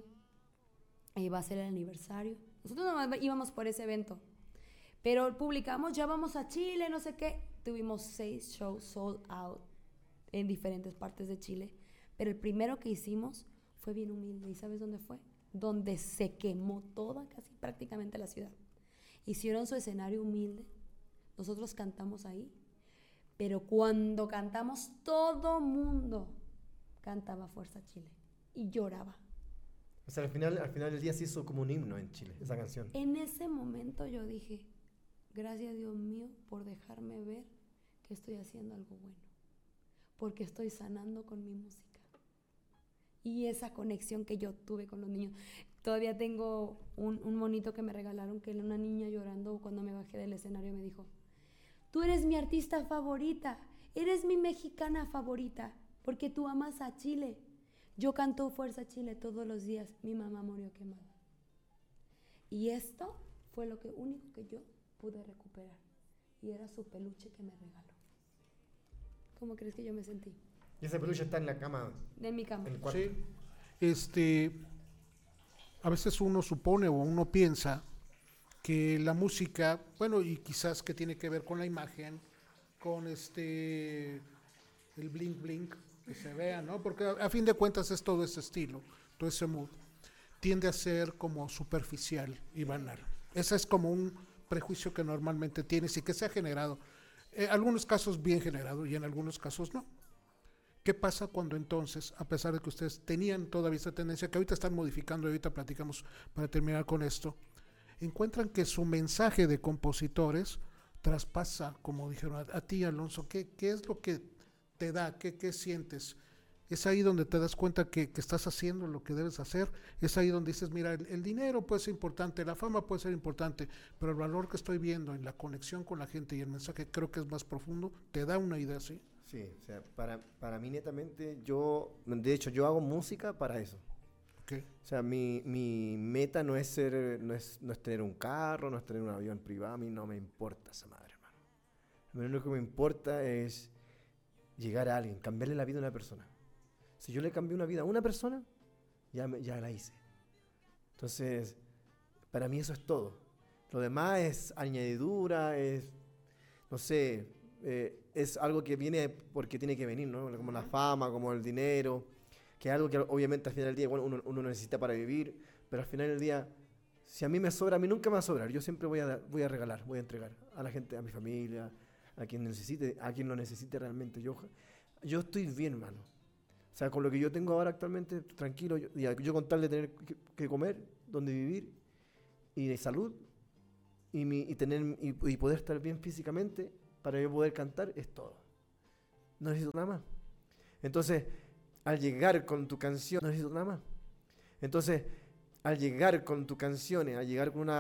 y va a ser el aniversario. Nosotros no íbamos por ese evento, pero publicamos, ya vamos a Chile, no sé qué. Tuvimos seis shows sold out en diferentes partes de Chile, pero el primero que hicimos fue bien humilde. ¿Y sabes dónde fue? Donde se quemó toda, casi prácticamente la ciudad. Hicieron su escenario humilde, nosotros cantamos ahí, pero cuando cantamos todo mundo cantaba Fuerza Chile y lloraba. O sea, al final, al final del día se hizo como un himno en Chile, esa canción. En ese momento yo dije, gracias Dios mío por dejarme ver que estoy haciendo algo bueno, porque estoy sanando con mi música. Y esa conexión que yo tuve con los niños. Todavía tengo un, un monito que me regalaron, que era una niña llorando cuando me bajé del escenario y me dijo, tú eres mi artista favorita, eres mi mexicana favorita, porque tú amas a Chile. Yo canto Fuerza Chile todos los días, mi mamá murió quemada. Y esto fue lo que único que yo pude recuperar. Y era su peluche que me regaló. ¿Cómo crees que yo me sentí? Y ese peluche está en la cama. En mi cama. En el cuarto. Sí. Este, a veces uno supone o uno piensa que la música, bueno, y quizás que tiene que ver con la imagen, con este, el blink blink, que se vea, ¿no? Porque a, a fin de cuentas es todo ese estilo, todo ese mood, tiende a ser como superficial y banal. Ese es como un prejuicio que normalmente tienes y que se ha generado. En algunos casos bien generado y en algunos casos no. ¿Qué pasa cuando entonces, a pesar de que ustedes tenían todavía esa tendencia, que ahorita están modificando y ahorita platicamos para terminar con esto, encuentran que su mensaje de compositores traspasa, como dijeron a, a ti, Alonso? ¿Qué, ¿Qué es lo que te da? ¿Qué, qué sientes? Es ahí donde te das cuenta que, que estás haciendo lo que debes hacer. Es ahí donde dices, mira, el, el dinero puede ser importante, la fama puede ser importante, pero el valor que estoy viendo en la conexión con la gente y el mensaje creo que es más profundo. ¿Te da una idea así? Sí, o sea, para, para mí netamente, yo, de hecho, yo hago música para eso. Okay. O sea, mi, mi meta no es ser, no es, no es tener un carro, no es tener un avión privado, a mí no me importa esa madre, hermano. Lo único que me importa es llegar a alguien, cambiarle la vida a una persona. Si yo le cambié una vida a una persona, ya, me, ya la hice. Entonces, para mí eso es todo. Lo demás es añadidura, es, no sé, eh, es algo que viene porque tiene que venir, ¿no? Como la fama, como el dinero, que es algo que obviamente al final del día bueno, uno, uno necesita para vivir, pero al final del día, si a mí me sobra, a mí nunca me va a sobrar. Yo siempre voy a, voy a regalar, voy a entregar a la gente, a mi familia, a quien necesite, a quien lo necesite realmente. Yo, yo estoy bien, hermano. O sea, con lo que yo tengo ahora actualmente, tranquilo, yo, yo, yo con tal de tener que, que comer, donde vivir, y de salud, y, mi, y, tener, y, y poder estar bien físicamente, para yo poder cantar, es todo. No necesito nada más. Entonces, al llegar con tu canción, no necesito nada más. Entonces, al llegar con tus canciones, al llegar con una